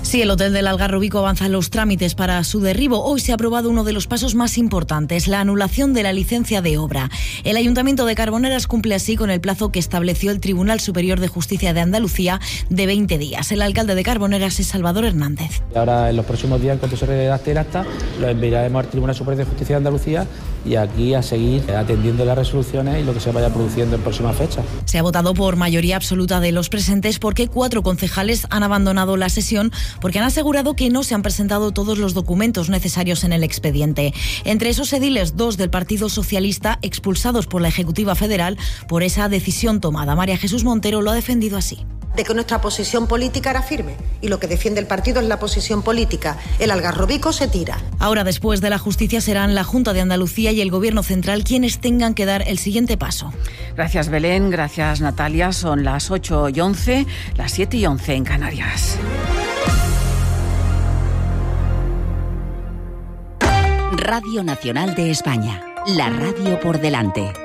Sí, el hotel del Algarrobico avanza en los trámites para su derribo. Hoy se ha aprobado uno de los pasos más importantes, la anulación de la licencia de obra. El Ayuntamiento de Carboneras cumple así con el plazo que estableció el Tribunal Superior de Justicia de Andalucía de 20 días. El alcalde de Carboneras es Salvador Hernández. Ahora, en los próximos días, en cuanto se redacte el acta, lo enviaremos al Tribunal Superior de Justicia de Andalucía y aquí a seguir atendiendo las resoluciones y lo que se vaya produciendo en próximas fechas. Se ha votado por mayoría absoluta de los presentes porque 4 concejales han abandonado la sesión porque han asegurado que no se han presentado todos los documentos necesarios en el expediente. Entre esos ediles, 2 del Partido Socialista expulsados por la Ejecutiva Federal por esa decisión tomada. María Jesús Montero lo ha defendido así. De que nuestra posición política era firme y lo que defiende el partido es la posición política. El Algarrobico se tira. Ahora, después de la justicia, serán la Junta de Andalucía y el Gobierno Central quienes tengan que dar el siguiente paso. Gracias, Belén. Gracias, Natalia. Son las 8:11, las 7:11 en Canarias. Radio Nacional de España. La radio por delante.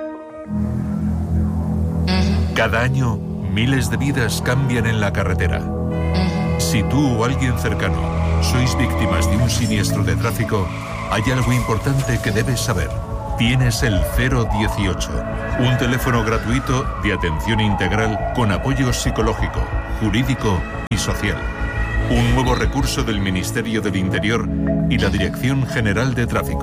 Cada año, miles de vidas cambian en la carretera. Si tú o alguien cercano sois víctimas de un siniestro de tráfico, hay algo importante que debes saber. Tienes el 018, un teléfono gratuito de atención integral con apoyo psicológico, jurídico y social. Un nuevo recurso del Ministerio del Interior y la Dirección General de Tráfico.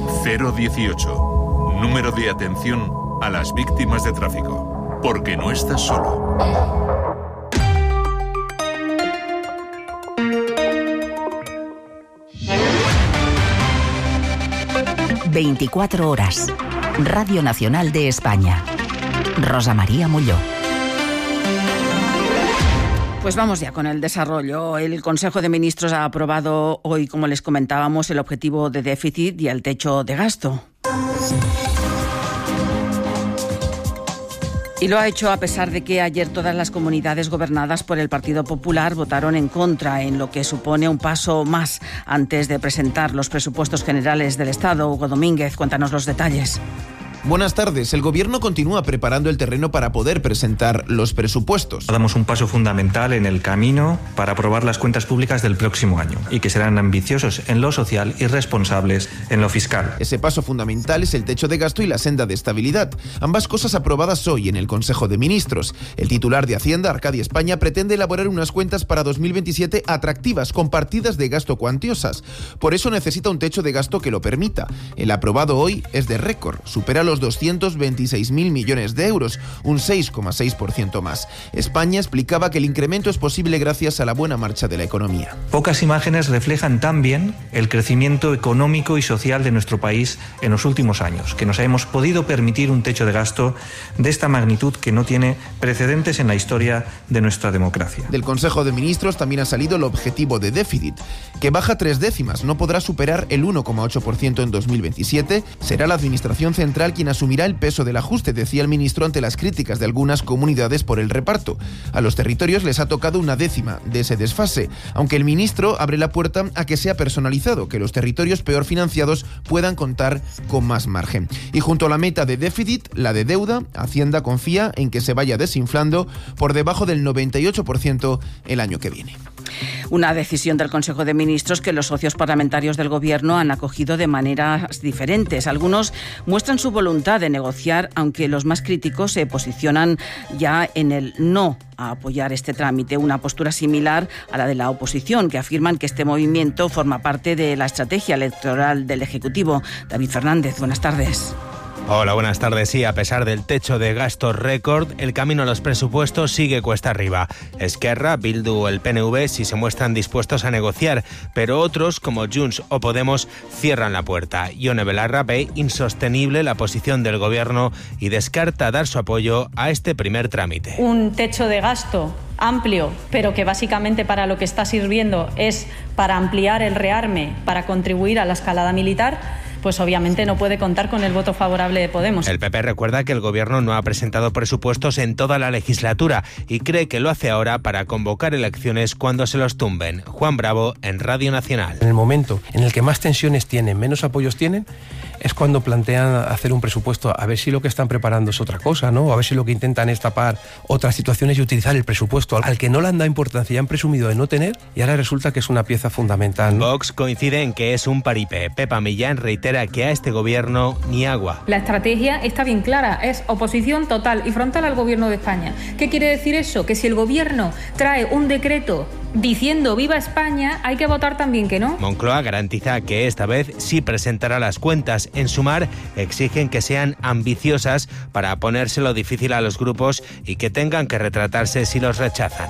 018, número de atención a las víctimas de tráfico. Porque no estás solo. 24 horas. Radio Nacional de España. Rosa María Molló. Pues vamos ya con el desarrollo. El Consejo de Ministros ha aprobado hoy, como les comentábamos, el objetivo de déficit y el techo de gasto. Y lo ha hecho a pesar de que ayer todas las comunidades gobernadas por el Partido Popular votaron en contra, en lo que supone un paso más antes de presentar los presupuestos generales del Estado. Hugo Domínguez, cuéntanos los detalles. Buenas tardes. El Gobierno continúa preparando el terreno para poder presentar los presupuestos. Damos un paso fundamental en el camino para aprobar las cuentas públicas del próximo año y que serán ambiciosos en lo social y responsables en lo fiscal. Ese paso fundamental es el techo de gasto y la senda de estabilidad. Ambas cosas aprobadas hoy en el Consejo de Ministros. El titular de Hacienda, Arcadia España, pretende elaborar unas cuentas para 2027 atractivas, con partidas de gasto cuantiosas. Por eso necesita un techo de gasto que lo permita. El aprobado hoy es de récord, supera los 226.000 millones de euros, un 6,6% más. España explicaba que el incremento es posible gracias a la buena marcha de la economía. Pocas imágenes reflejan tan bien el crecimiento económico y social de nuestro país en los últimos años, que nos hemos podido permitir un techo de gasto de esta magnitud que no tiene precedentes en la historia de nuestra democracia. Del Consejo de Ministros también ha salido el objetivo de déficit, que baja 3 décimas, no podrá superar el 1,8% en 2027. Será la Administración Central quien asumirá el peso del ajuste, decía el ministro ante las críticas de algunas comunidades por el reparto. A los territorios les ha tocado 1/10 de ese desfase, aunque el ministro abre la puerta a que sea personalizado, que los territorios peor financiados puedan contar con más margen. Y junto a la meta de déficit, la de deuda, Hacienda confía en que se vaya desinflando por debajo del 98% el año que viene. Una decisión del Consejo de Ministros que los socios parlamentarios del Gobierno han acogido de maneras diferentes. Algunos muestran su voluntad de negociar, aunque los más críticos se posicionan ya en el no a apoyar este trámite, una postura similar a la de la oposición, que afirman que este movimiento forma parte de la estrategia electoral del Ejecutivo. David Fernández, buenas tardes. Hola, buenas tardes. Sí, a pesar del techo de gasto récord, el camino a los presupuestos sigue cuesta arriba. Esquerra, Bildu, el PNV sí se muestran dispuestos a negociar, pero otros, como Junts o Podemos, cierran la puerta. Ione Belarra ve insostenible la posición del Gobierno y descarta dar su apoyo a este primer trámite. Un techo de gasto amplio, pero que básicamente para lo que está sirviendo es para ampliar el rearme, para contribuir a la escalada militar, pues obviamente no puede contar con el voto favorable de Podemos. El PP recuerda que el Gobierno no ha presentado presupuestos en toda la legislatura y cree que lo hace ahora para convocar elecciones cuando se los tumben. Juan Bravo, en Radio Nacional. En el momento en el que más tensiones tienen, menos apoyos tienen, es cuando plantean hacer un presupuesto, a ver si lo que están preparando es otra cosa, ¿no? A ver si lo que intentan es tapar otras situaciones y utilizar el presupuesto al que no le han dado importancia y han presumido de no tener, y ahora resulta que es una pieza fundamental, ¿no? Vox coincide en que es un paripé. Pepa Millán reitera que a este gobierno ni agua. La estrategia está bien clara, es oposición total y frontal al gobierno de España. ¿Qué quiere decir eso? Que si el gobierno trae un decreto diciendo viva España, hay que votar también que no. Moncloa garantiza que esta vez sí presentará las cuentas. En Sumar exigen que sean ambiciosas para ponérselo difícil a los grupos y que tengan que retratarse si los rechazan.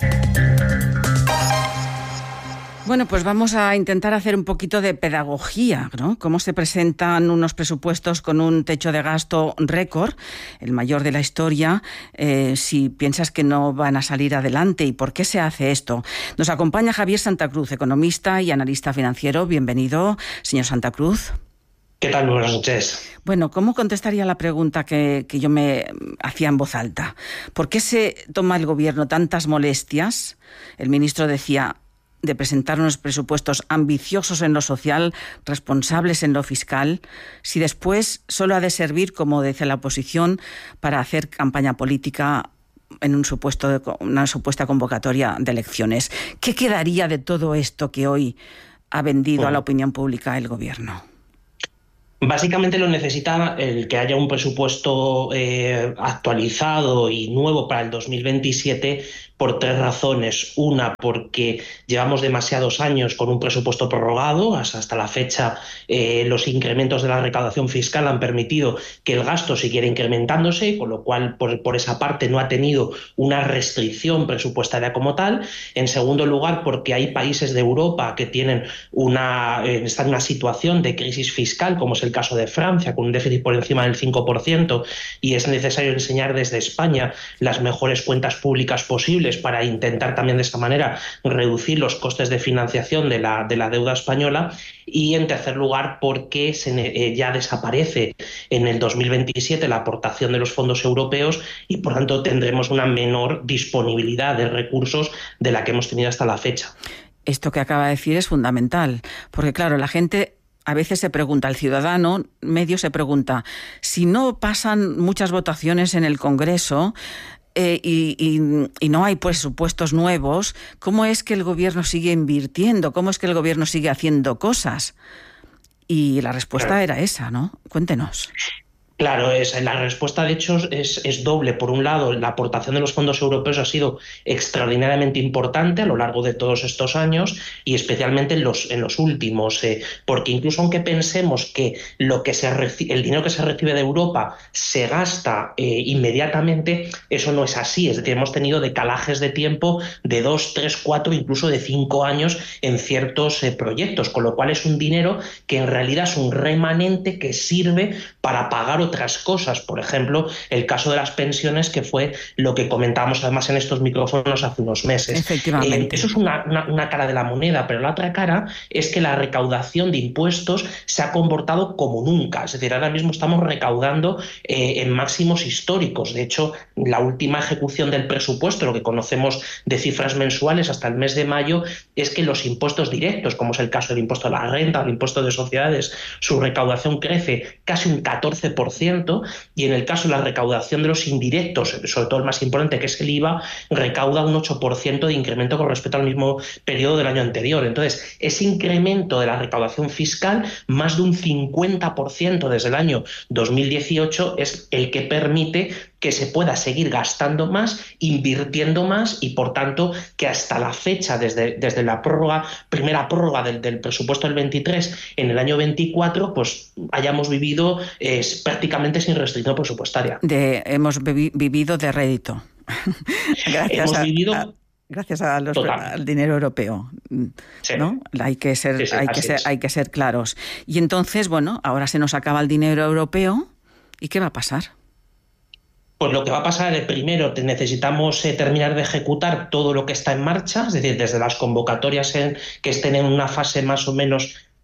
Bueno, pues vamos a intentar hacer un poquito de pedagogía, ¿no? Cómo se presentan unos presupuestos con un techo de gasto récord, el mayor de la historia, si piensas que no van a salir adelante y por qué se hace esto. Nos acompaña Javier Santa Cruz, economista y analista financiero. Bienvenido, señor Santa Cruz. ¿Qué tal? Buenas noches. Bueno, ¿cómo contestaría la pregunta que yo me hacía en voz alta? ¿Por qué se toma el gobierno tantas molestias? El ministro decía de presentar unos presupuestos ambiciosos en lo social, responsables en lo fiscal, si después solo ha de servir, como dice la oposición, para hacer campaña política en una supuesta convocatoria de elecciones. ¿Qué quedaría de todo esto que hoy ha vendido a la opinión pública el gobierno? Básicamente lo necesita el que haya un presupuesto actualizado y nuevo para el 2027 por tres razones. Una, porque llevamos demasiados años con un presupuesto prorrogado. Hasta la fecha los incrementos de la recaudación fiscal han permitido que el gasto siguiera incrementándose, con lo cual por esa parte no ha tenido una restricción presupuestaria como tal. En segundo lugar, porque hay países de Europa que tienen están en una situación de crisis fiscal, como es el caso de Francia, con un déficit por encima del 5%, y es necesario enseñar desde España las mejores cuentas públicas posibles para intentar también de esta manera reducir los costes de financiación de la deuda española. Y en tercer lugar, porque ya desaparece en el 2027 la aportación de los fondos europeos y por tanto tendremos una menor disponibilidad de recursos de la que hemos tenido hasta la fecha. Esto que acaba de decir es fundamental, porque claro, la gente a veces se pregunta, el ciudadano medio se pregunta, si no pasan muchas votaciones en el Congreso y no hay presupuestos nuevos, ¿cómo es que el gobierno sigue invirtiendo? ¿Cómo es que el gobierno sigue haciendo cosas? Y la respuesta era esa, ¿no? Cuéntenos. Claro, la respuesta de hecho es doble. Por un lado, la aportación de los fondos europeos ha sido extraordinariamente importante a lo largo de todos estos años y especialmente en los últimos, porque incluso aunque pensemos que el dinero que se recibe de Europa se gasta inmediatamente, eso no es así. Es decir, hemos tenido decalajes de tiempo de 2, 3, 4, incluso de 5 años en ciertos proyectos, con lo cual es un dinero que en realidad es un remanente que sirve para pagar otras cosas, por ejemplo, el caso de las pensiones, que fue lo que comentábamos además en estos micrófonos hace unos meses. Efectivamente. Eso es una cara de la moneda, pero la otra cara es que la recaudación de impuestos se ha comportado como nunca. Es decir, ahora mismo estamos recaudando en máximos históricos. De hecho, la última ejecución del presupuesto, lo que conocemos de cifras mensuales hasta el mes de mayo, es que los impuestos directos, como es el caso del impuesto a la renta o el impuesto de sociedades, su recaudación crece casi un 14%, y en el caso de la recaudación de los indirectos, sobre todo el más importante, que es el IVA, recauda un 8% de incremento con respecto al mismo periodo del año anterior. Entonces, ese incremento de la recaudación fiscal, más de un 50% desde el año 2018, es el que permite que se pueda seguir gastando más, invirtiendo más y, por tanto, que hasta la fecha, desde la primera prórroga del presupuesto del 23 en el año 24, pues hayamos vivido prácticamente sin restricción presupuestaria. Hemos vivido de rédito. Gracias al dinero europeo, ¿no? Hay que ser claros. Y entonces, bueno, ahora se nos acaba el dinero europeo, ¿y qué va a pasar? Pues lo que va a pasar, primero necesitamos terminar de ejecutar todo lo que está en marcha, es decir, desde las convocatorias que estén en una fase más o menos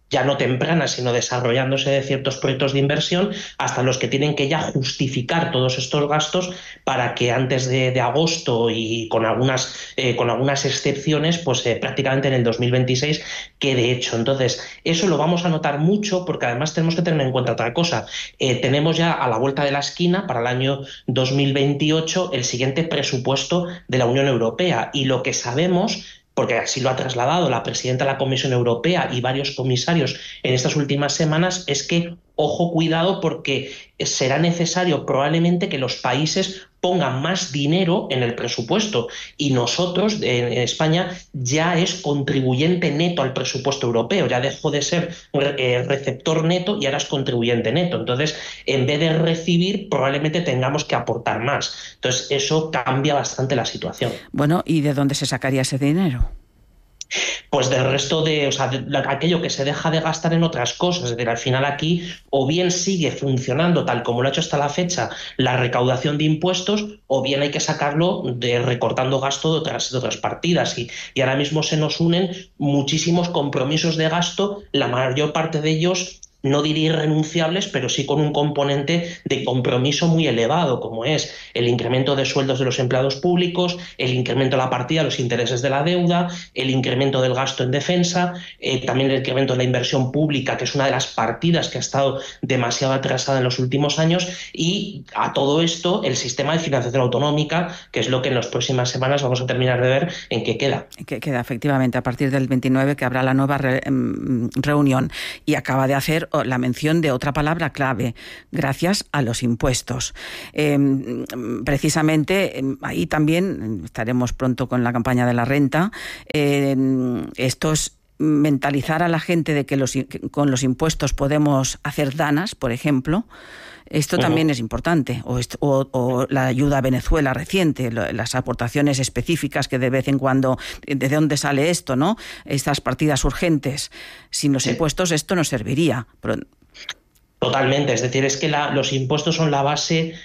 ya no tempranas, sino desarrollándose de ciertos proyectos de inversión, hasta los que tienen que ya justificar todos estos gastos para que antes de agosto y con algunas excepciones, pues prácticamente en el 2026 quede hecho. Entonces, eso lo vamos a notar mucho porque además tenemos que tener en cuenta otra cosa. Tenemos ya a la vuelta de la esquina, para el año 2028, el siguiente presupuesto de la Unión Europea, y lo que sabemos, porque así lo ha trasladado la presidenta de la Comisión Europea y varios comisarios en estas últimas semanas, es que, ojo, cuidado, porque será necesario probablemente que los países pongan más dinero en el presupuesto, y nosotros en España ya es contribuyente neto al presupuesto europeo, ya dejó de ser receptor neto y ahora es contribuyente neto. Entonces, en vez de recibir, probablemente tengamos que aportar más. Entonces, eso cambia bastante la situación. Bueno, ¿y de dónde se sacaría ese dinero? Pues del resto de aquello que se deja de gastar en otras cosas. Es decir, al final aquí o bien sigue funcionando tal como lo ha hecho hasta la fecha la recaudación de impuestos, o bien hay que sacarlo recortando gasto de otras partidas. Y ahora mismo se nos unen muchísimos compromisos de gasto, la mayor parte de ellos no diría irrenunciables, pero sí con un componente de compromiso muy elevado, como es el incremento de sueldos de los empleados públicos, el incremento de la partida de los intereses de la deuda, el incremento del gasto en defensa, también el incremento de la inversión pública, que es una de las partidas que ha estado demasiado atrasada en los últimos años, y a todo esto el sistema de financiación autonómica, que es lo que en las próximas semanas vamos a terminar de ver en qué queda. Que queda efectivamente a partir del 29, que habrá la nueva reunión, y acaba de hacer la mención de otra palabra clave: gracias a los impuestos. Precisamente ahí también estaremos pronto con la campaña de la renta. Esto es mentalizar a la gente de que con los impuestos podemos hacer danas, por ejemplo. Esto también es importante, o la ayuda a Venezuela reciente, las aportaciones específicas que de vez en cuando, ¿de dónde sale esto, no? Estas partidas urgentes. Sin los impuestos esto no serviría. Totalmente, es decir, es que los impuestos son la base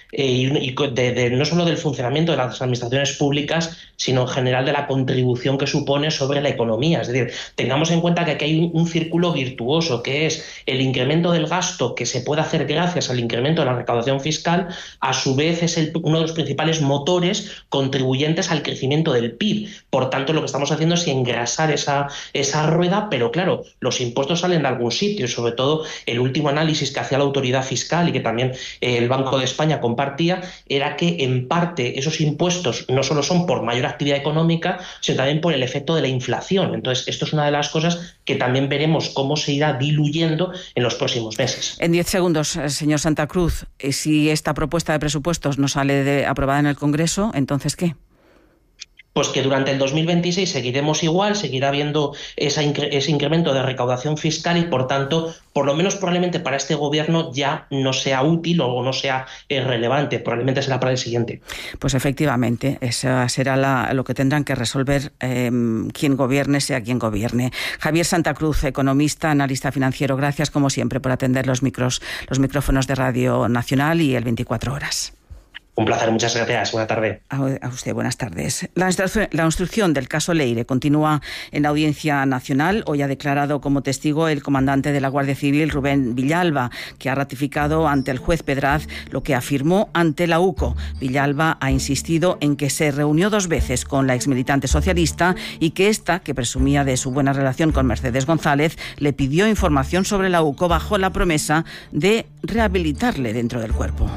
no solo del funcionamiento de las administraciones públicas, sino en general de la contribución que supone sobre la economía. Es decir, tengamos en cuenta que aquí hay un círculo virtuoso, que es el incremento del gasto que se puede hacer gracias al incremento de la recaudación fiscal. A su vez es uno de los principales motores contribuyentes al crecimiento del PIB. Por tanto, lo que estamos haciendo es engrasar esa rueda, pero claro, los impuestos salen de algún sitio, y sobre todo el último análisis que hacía la autoridad fiscal y que también el Banco de España compartía, era que en parte esos impuestos no solo son por mayor actividad económica, sino también por el efecto de la inflación. Entonces, esto es una de las cosas que también veremos cómo se irá diluyendo en los próximos meses. En 10 segundos, señor Santa Cruz, si esta propuesta de presupuestos no sale aprobada en el Congreso, ¿entonces qué? Pues que durante el 2026 seguiremos igual, seguirá habiendo ese incremento de recaudación fiscal, y por tanto, por lo menos probablemente para este gobierno ya no sea útil o no sea relevante, probablemente será para el siguiente. Pues efectivamente, eso será lo que tendrán que resolver quien gobierne, sea quien gobierne. Javier Santa Cruz, economista, analista financiero, gracias como siempre por atender los micrófonos de Radio Nacional y el 24 horas. Un placer, muchas gracias. Buena tarde. A usted, buenas tardes. La instrucción del caso Leire continúa en la Audiencia Nacional. Hoy ha declarado como testigo el comandante de la Guardia Civil, Rubén Villalba, que ha ratificado ante el juez Pedraz lo que afirmó ante la UCO. Villalba ha insistido en que se reunió 2 veces con la exmilitante socialista y que esta, que presumía de su buena relación con Mercedes González, le pidió información sobre la UCO bajo la promesa de rehabilitarle dentro del cuerpo.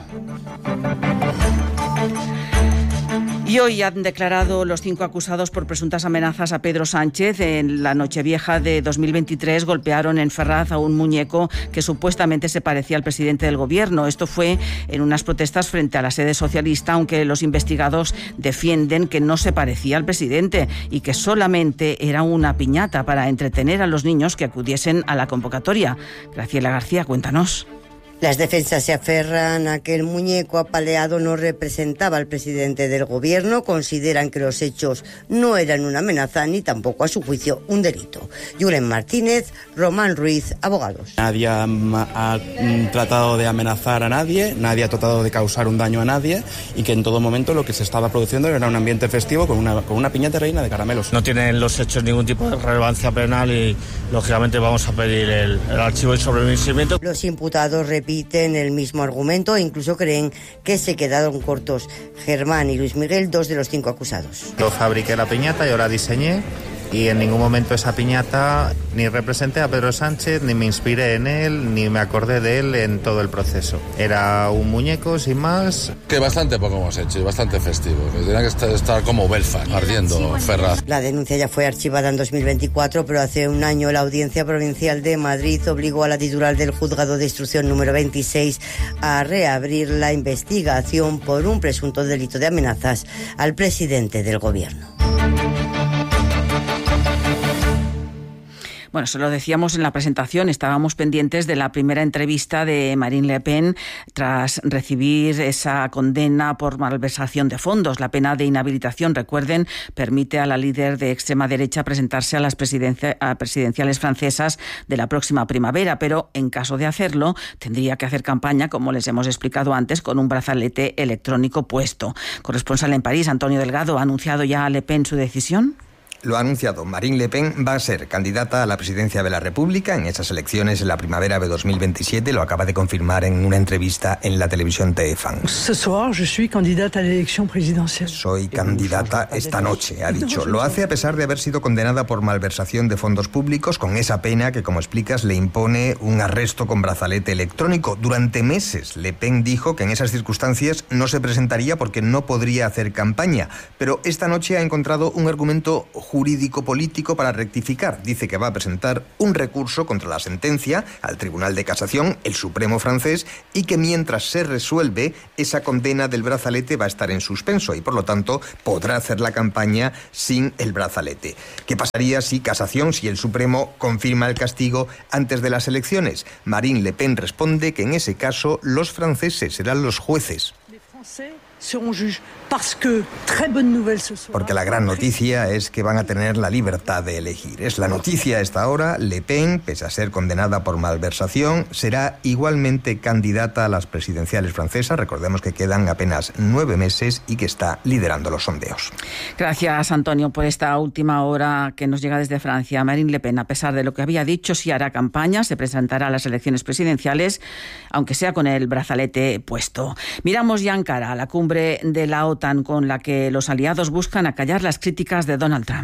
Y hoy han declarado los 5 acusados por presuntas amenazas a Pedro Sánchez. En la Nochevieja de 2023 golpearon en Ferraz a un muñeco que supuestamente se parecía al presidente del gobierno. Esto fue en unas protestas frente a la sede socialista, aunque los investigados defienden que no se parecía al presidente y que solamente era una piñata para entretener a los niños que acudiesen a la convocatoria. Graciela García, cuéntanos. Las defensas se aferran a que el muñeco apaleado no representaba al presidente del gobierno, consideran que los hechos no eran una amenaza ni tampoco, a su juicio, un delito. Julen Martínez, Román Ruiz, abogados. Nadie ha tratado de amenazar a nadie, nadie ha tratado de causar un daño a nadie y que en todo momento lo que se estaba produciendo era un ambiente festivo con una piñata reina de caramelos. No tienen los hechos ningún tipo de relevancia penal y, lógicamente, vamos a pedir el archivo de sobreseimiento. Los imputados repiten el mismo argumento e incluso creen que se quedaron cortos. Germán y Luis Miguel, 2 de los 5 acusados. Yo fabriqué la piñata, yo la diseñé y en ningún momento esa piñata ni representé a Pedro Sánchez, ni me inspiré en él, ni me acordé de él en todo el proceso. Era un muñeco, sin más. Que bastante poco hemos hecho y bastante festivo. Que tenía que estar como Belfast, ardiendo, Ferraz. La denuncia ya fue archivada en 2024, pero hace un año la Audiencia Provincial de Madrid obligó a la titular del Juzgado de Instrucción número 26 a reabrir la investigación por un presunto delito de amenazas al presidente del gobierno. Bueno, se lo decíamos en la presentación, estábamos pendientes de la primera entrevista de Marine Le Pen tras recibir esa condena por malversación de fondos. La pena de inhabilitación, recuerden, permite a la líder de extrema derecha presentarse a las presidenciales francesas de la próxima primavera, pero en caso de hacerlo tendría que hacer campaña, como les hemos explicado antes, con un brazalete electrónico puesto. Corresponsal en París, Antonio Delgado, ¿ha anunciado ya a Le Pen su decisión? Lo ha anunciado. Marine Le Pen va a ser candidata a la presidencia de la República en esas elecciones en la primavera de 2027. Lo acaba de confirmar en una entrevista en la televisión TF1. Soy candidata esta noche, ha dicho. Lo hace a pesar de haber sido condenada por malversación de fondos públicos, con esa pena que, como explicas, le impone un arresto con brazalete electrónico. Durante meses, Le Pen dijo que en esas circunstancias no se presentaría porque no podría hacer campaña. Pero esta noche ha encontrado un argumento jurídico-político para rectificar. Dice que va a presentar un recurso contra la sentencia al Tribunal de Casación, el Supremo francés, y que mientras se resuelve, esa condena del brazalete va a estar en suspenso y, por lo tanto, podrá hacer la campaña sin el brazalete. ¿Qué pasaría si Casación, si el Supremo confirma el castigo antes de las elecciones? Marine Le Pen responde que en ese caso los franceses serán los jueces. Porque la gran noticia es que van a tener la libertad de elegir. Es la noticia a esta hora. Le Pen, pese a ser condenada por malversación, será igualmente candidata a las presidenciales francesas. Recordemos que quedan apenas 9 meses y que está liderando los sondeos. Gracias, Antonio, por esta última hora que nos llega desde Francia. Marine Le Pen, a pesar de lo que había dicho, sí hará campaña, se presentará a las elecciones presidenciales, aunque sea con el brazalete puesto. Miramos ya Ankara, la cumbre de la OTAN, con la que los aliados buscan acallar las críticas de Donald Trump.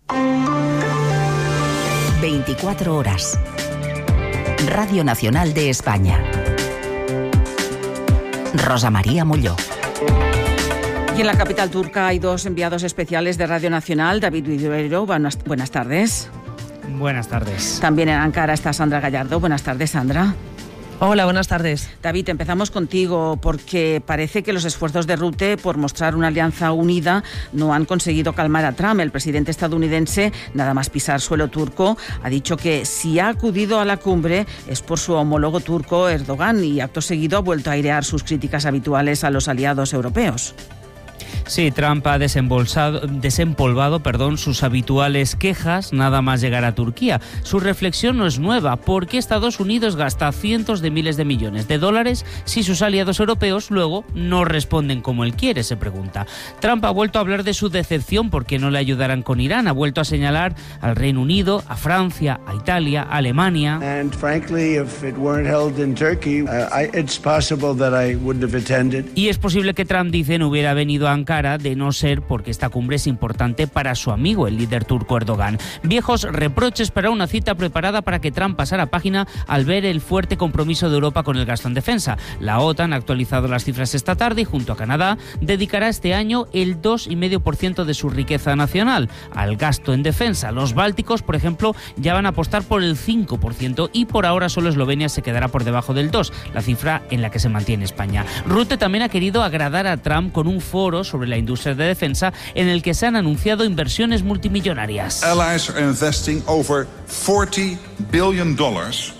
24 horas. Radio Nacional de España. Rosa María Molló. Y en la capital turca hay 2 enviados especiales de Radio Nacional. David Viduero, buenas tardes. Buenas tardes. También en Ankara está Sandra Gallardo. Buenas tardes, Sandra. Hola, buenas tardes. David, empezamos contigo porque parece que los esfuerzos de Rutte por mostrar una alianza unida no han conseguido calmar a Trump. El presidente estadounidense, nada más pisar suelo turco, ha dicho que si ha acudido a la cumbre es por su homólogo turco Erdogan y acto seguido ha vuelto a airear sus críticas habituales a los aliados europeos. Sí, Trump ha desempolvado sus habituales quejas nada más llegar a Turquía. Su reflexión no es nueva. ¿Por qué Estados Unidos gasta cientos de miles de millones de dólares si sus aliados europeos luego no responden como él quiere?, se pregunta. Trump ha vuelto a hablar de su decepción porque no le ayudarán con Irán. Ha vuelto a señalar al Reino Unido, a Francia, a Italia, a Alemania. And frankly, if it weren't held in Turkey, it's possible that I wouldn't have attended. Y es posible que Trump, dice, no hubiera venido a Ankara de no ser porque esta cumbre es importante para su amigo, el líder turco Erdogan. Viejos reproches para una cita preparada para que Trump pasara página al ver el fuerte compromiso de Europa con el gasto en defensa. La OTAN ha actualizado las cifras esta tarde y junto a Canadá dedicará este año el 2,5% de su riqueza nacional al gasto en defensa. Los bálticos, por ejemplo, ya van a apostar por el 5% y por ahora solo Eslovenia se quedará por debajo del 2%, la cifra en la que se mantiene España. Rutte también ha querido agradar a Trump con un foro sobre la industria de defensa en el que se han anunciado inversiones multimillonarias. Allies are investing over $40 billion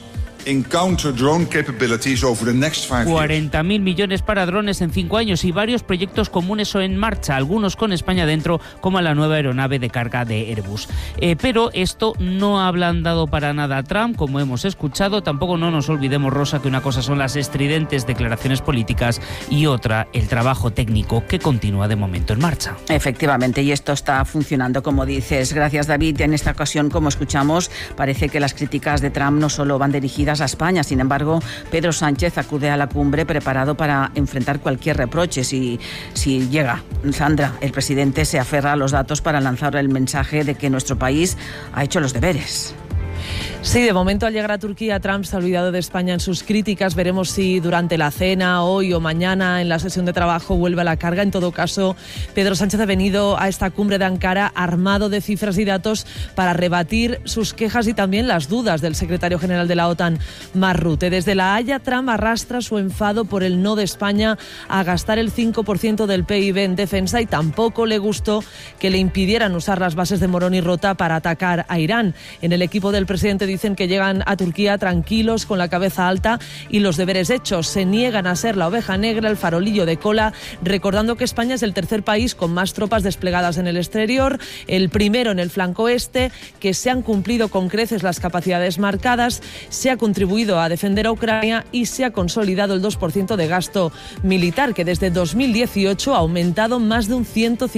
in counter-drone capabilities over the next 5 years. 40.000 millones para drones en 5 años y varios proyectos comunes son en marcha, algunos con España dentro, como la nueva aeronave de carga de Airbus. Pero esto no ha ablandado para nada a Trump, como hemos escuchado. Tampoco no nos olvidemos, Rosa, que una cosa son las estridentes declaraciones políticas y otra el trabajo técnico que continúa de momento en marcha. Efectivamente, y esto está funcionando, como dices. Gracias, David. En esta ocasión, como escuchamos, parece que las críticas de Trump no solo van dirigidas a España. Sin embargo, Pedro Sánchez acude a la cumbre preparado para enfrentar cualquier reproche. Si llega, Sandra, el presidente se aferra a los datos para lanzar el mensaje de que nuestro país ha hecho los deberes. Sí, de momento al llegar a Turquía, Trump se ha olvidado de España en sus críticas. Veremos si durante la cena, hoy o mañana, en la sesión de trabajo, vuelve a la carga. En todo caso, Pedro Sánchez ha venido a esta cumbre de Ankara armado de cifras y datos para rebatir sus quejas y también las dudas del secretario general de la OTAN, Mark Rutte. Desde La Haya, Trump arrastra su enfado por el no de España a gastar el 5% del PIB en defensa y tampoco le gustó que le impidieran usar las bases de Morón y Rota para atacar a Irán. En el equipo del presidente dicen que llegan a Turquía tranquilos, con la cabeza alta y los deberes hechos. Se niegan a ser la oveja negra, el farolillo de cola, recordando que España es el tercer país con más tropas desplegadas en el exterior, el primero en el flanco este, que se han cumplido con creces las capacidades marcadas, se ha contribuido a defender a Ucrania y se ha consolidado el 2% de gasto militar, que desde 2018 ha aumentado más de un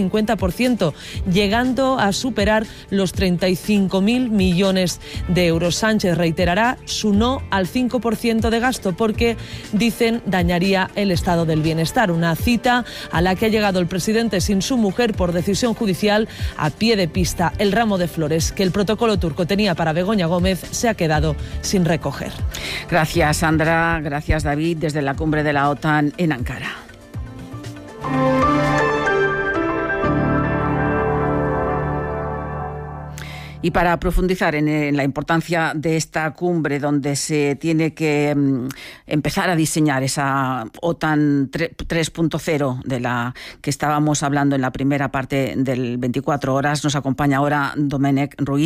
150%, llegando a superar los 35.000 millones de euros. Sánchez reiterará su no al 5% de gasto porque, dicen, dañaría el estado del bienestar. Una cita a la que ha llegado el presidente sin su mujer por decisión judicial. A pie de pista, el ramo de flores que el protocolo turco tenía para Begoña Gómez se ha quedado sin recoger. Gracias, Sandra. Gracias, David, desde la cumbre de la OTAN en Ankara. Y para profundizar en la importancia de esta cumbre, donde se tiene que empezar a diseñar esa OTAN 3.0 de la que estábamos hablando en la primera parte del 24 horas, nos acompaña ahora Domènec Ruiz.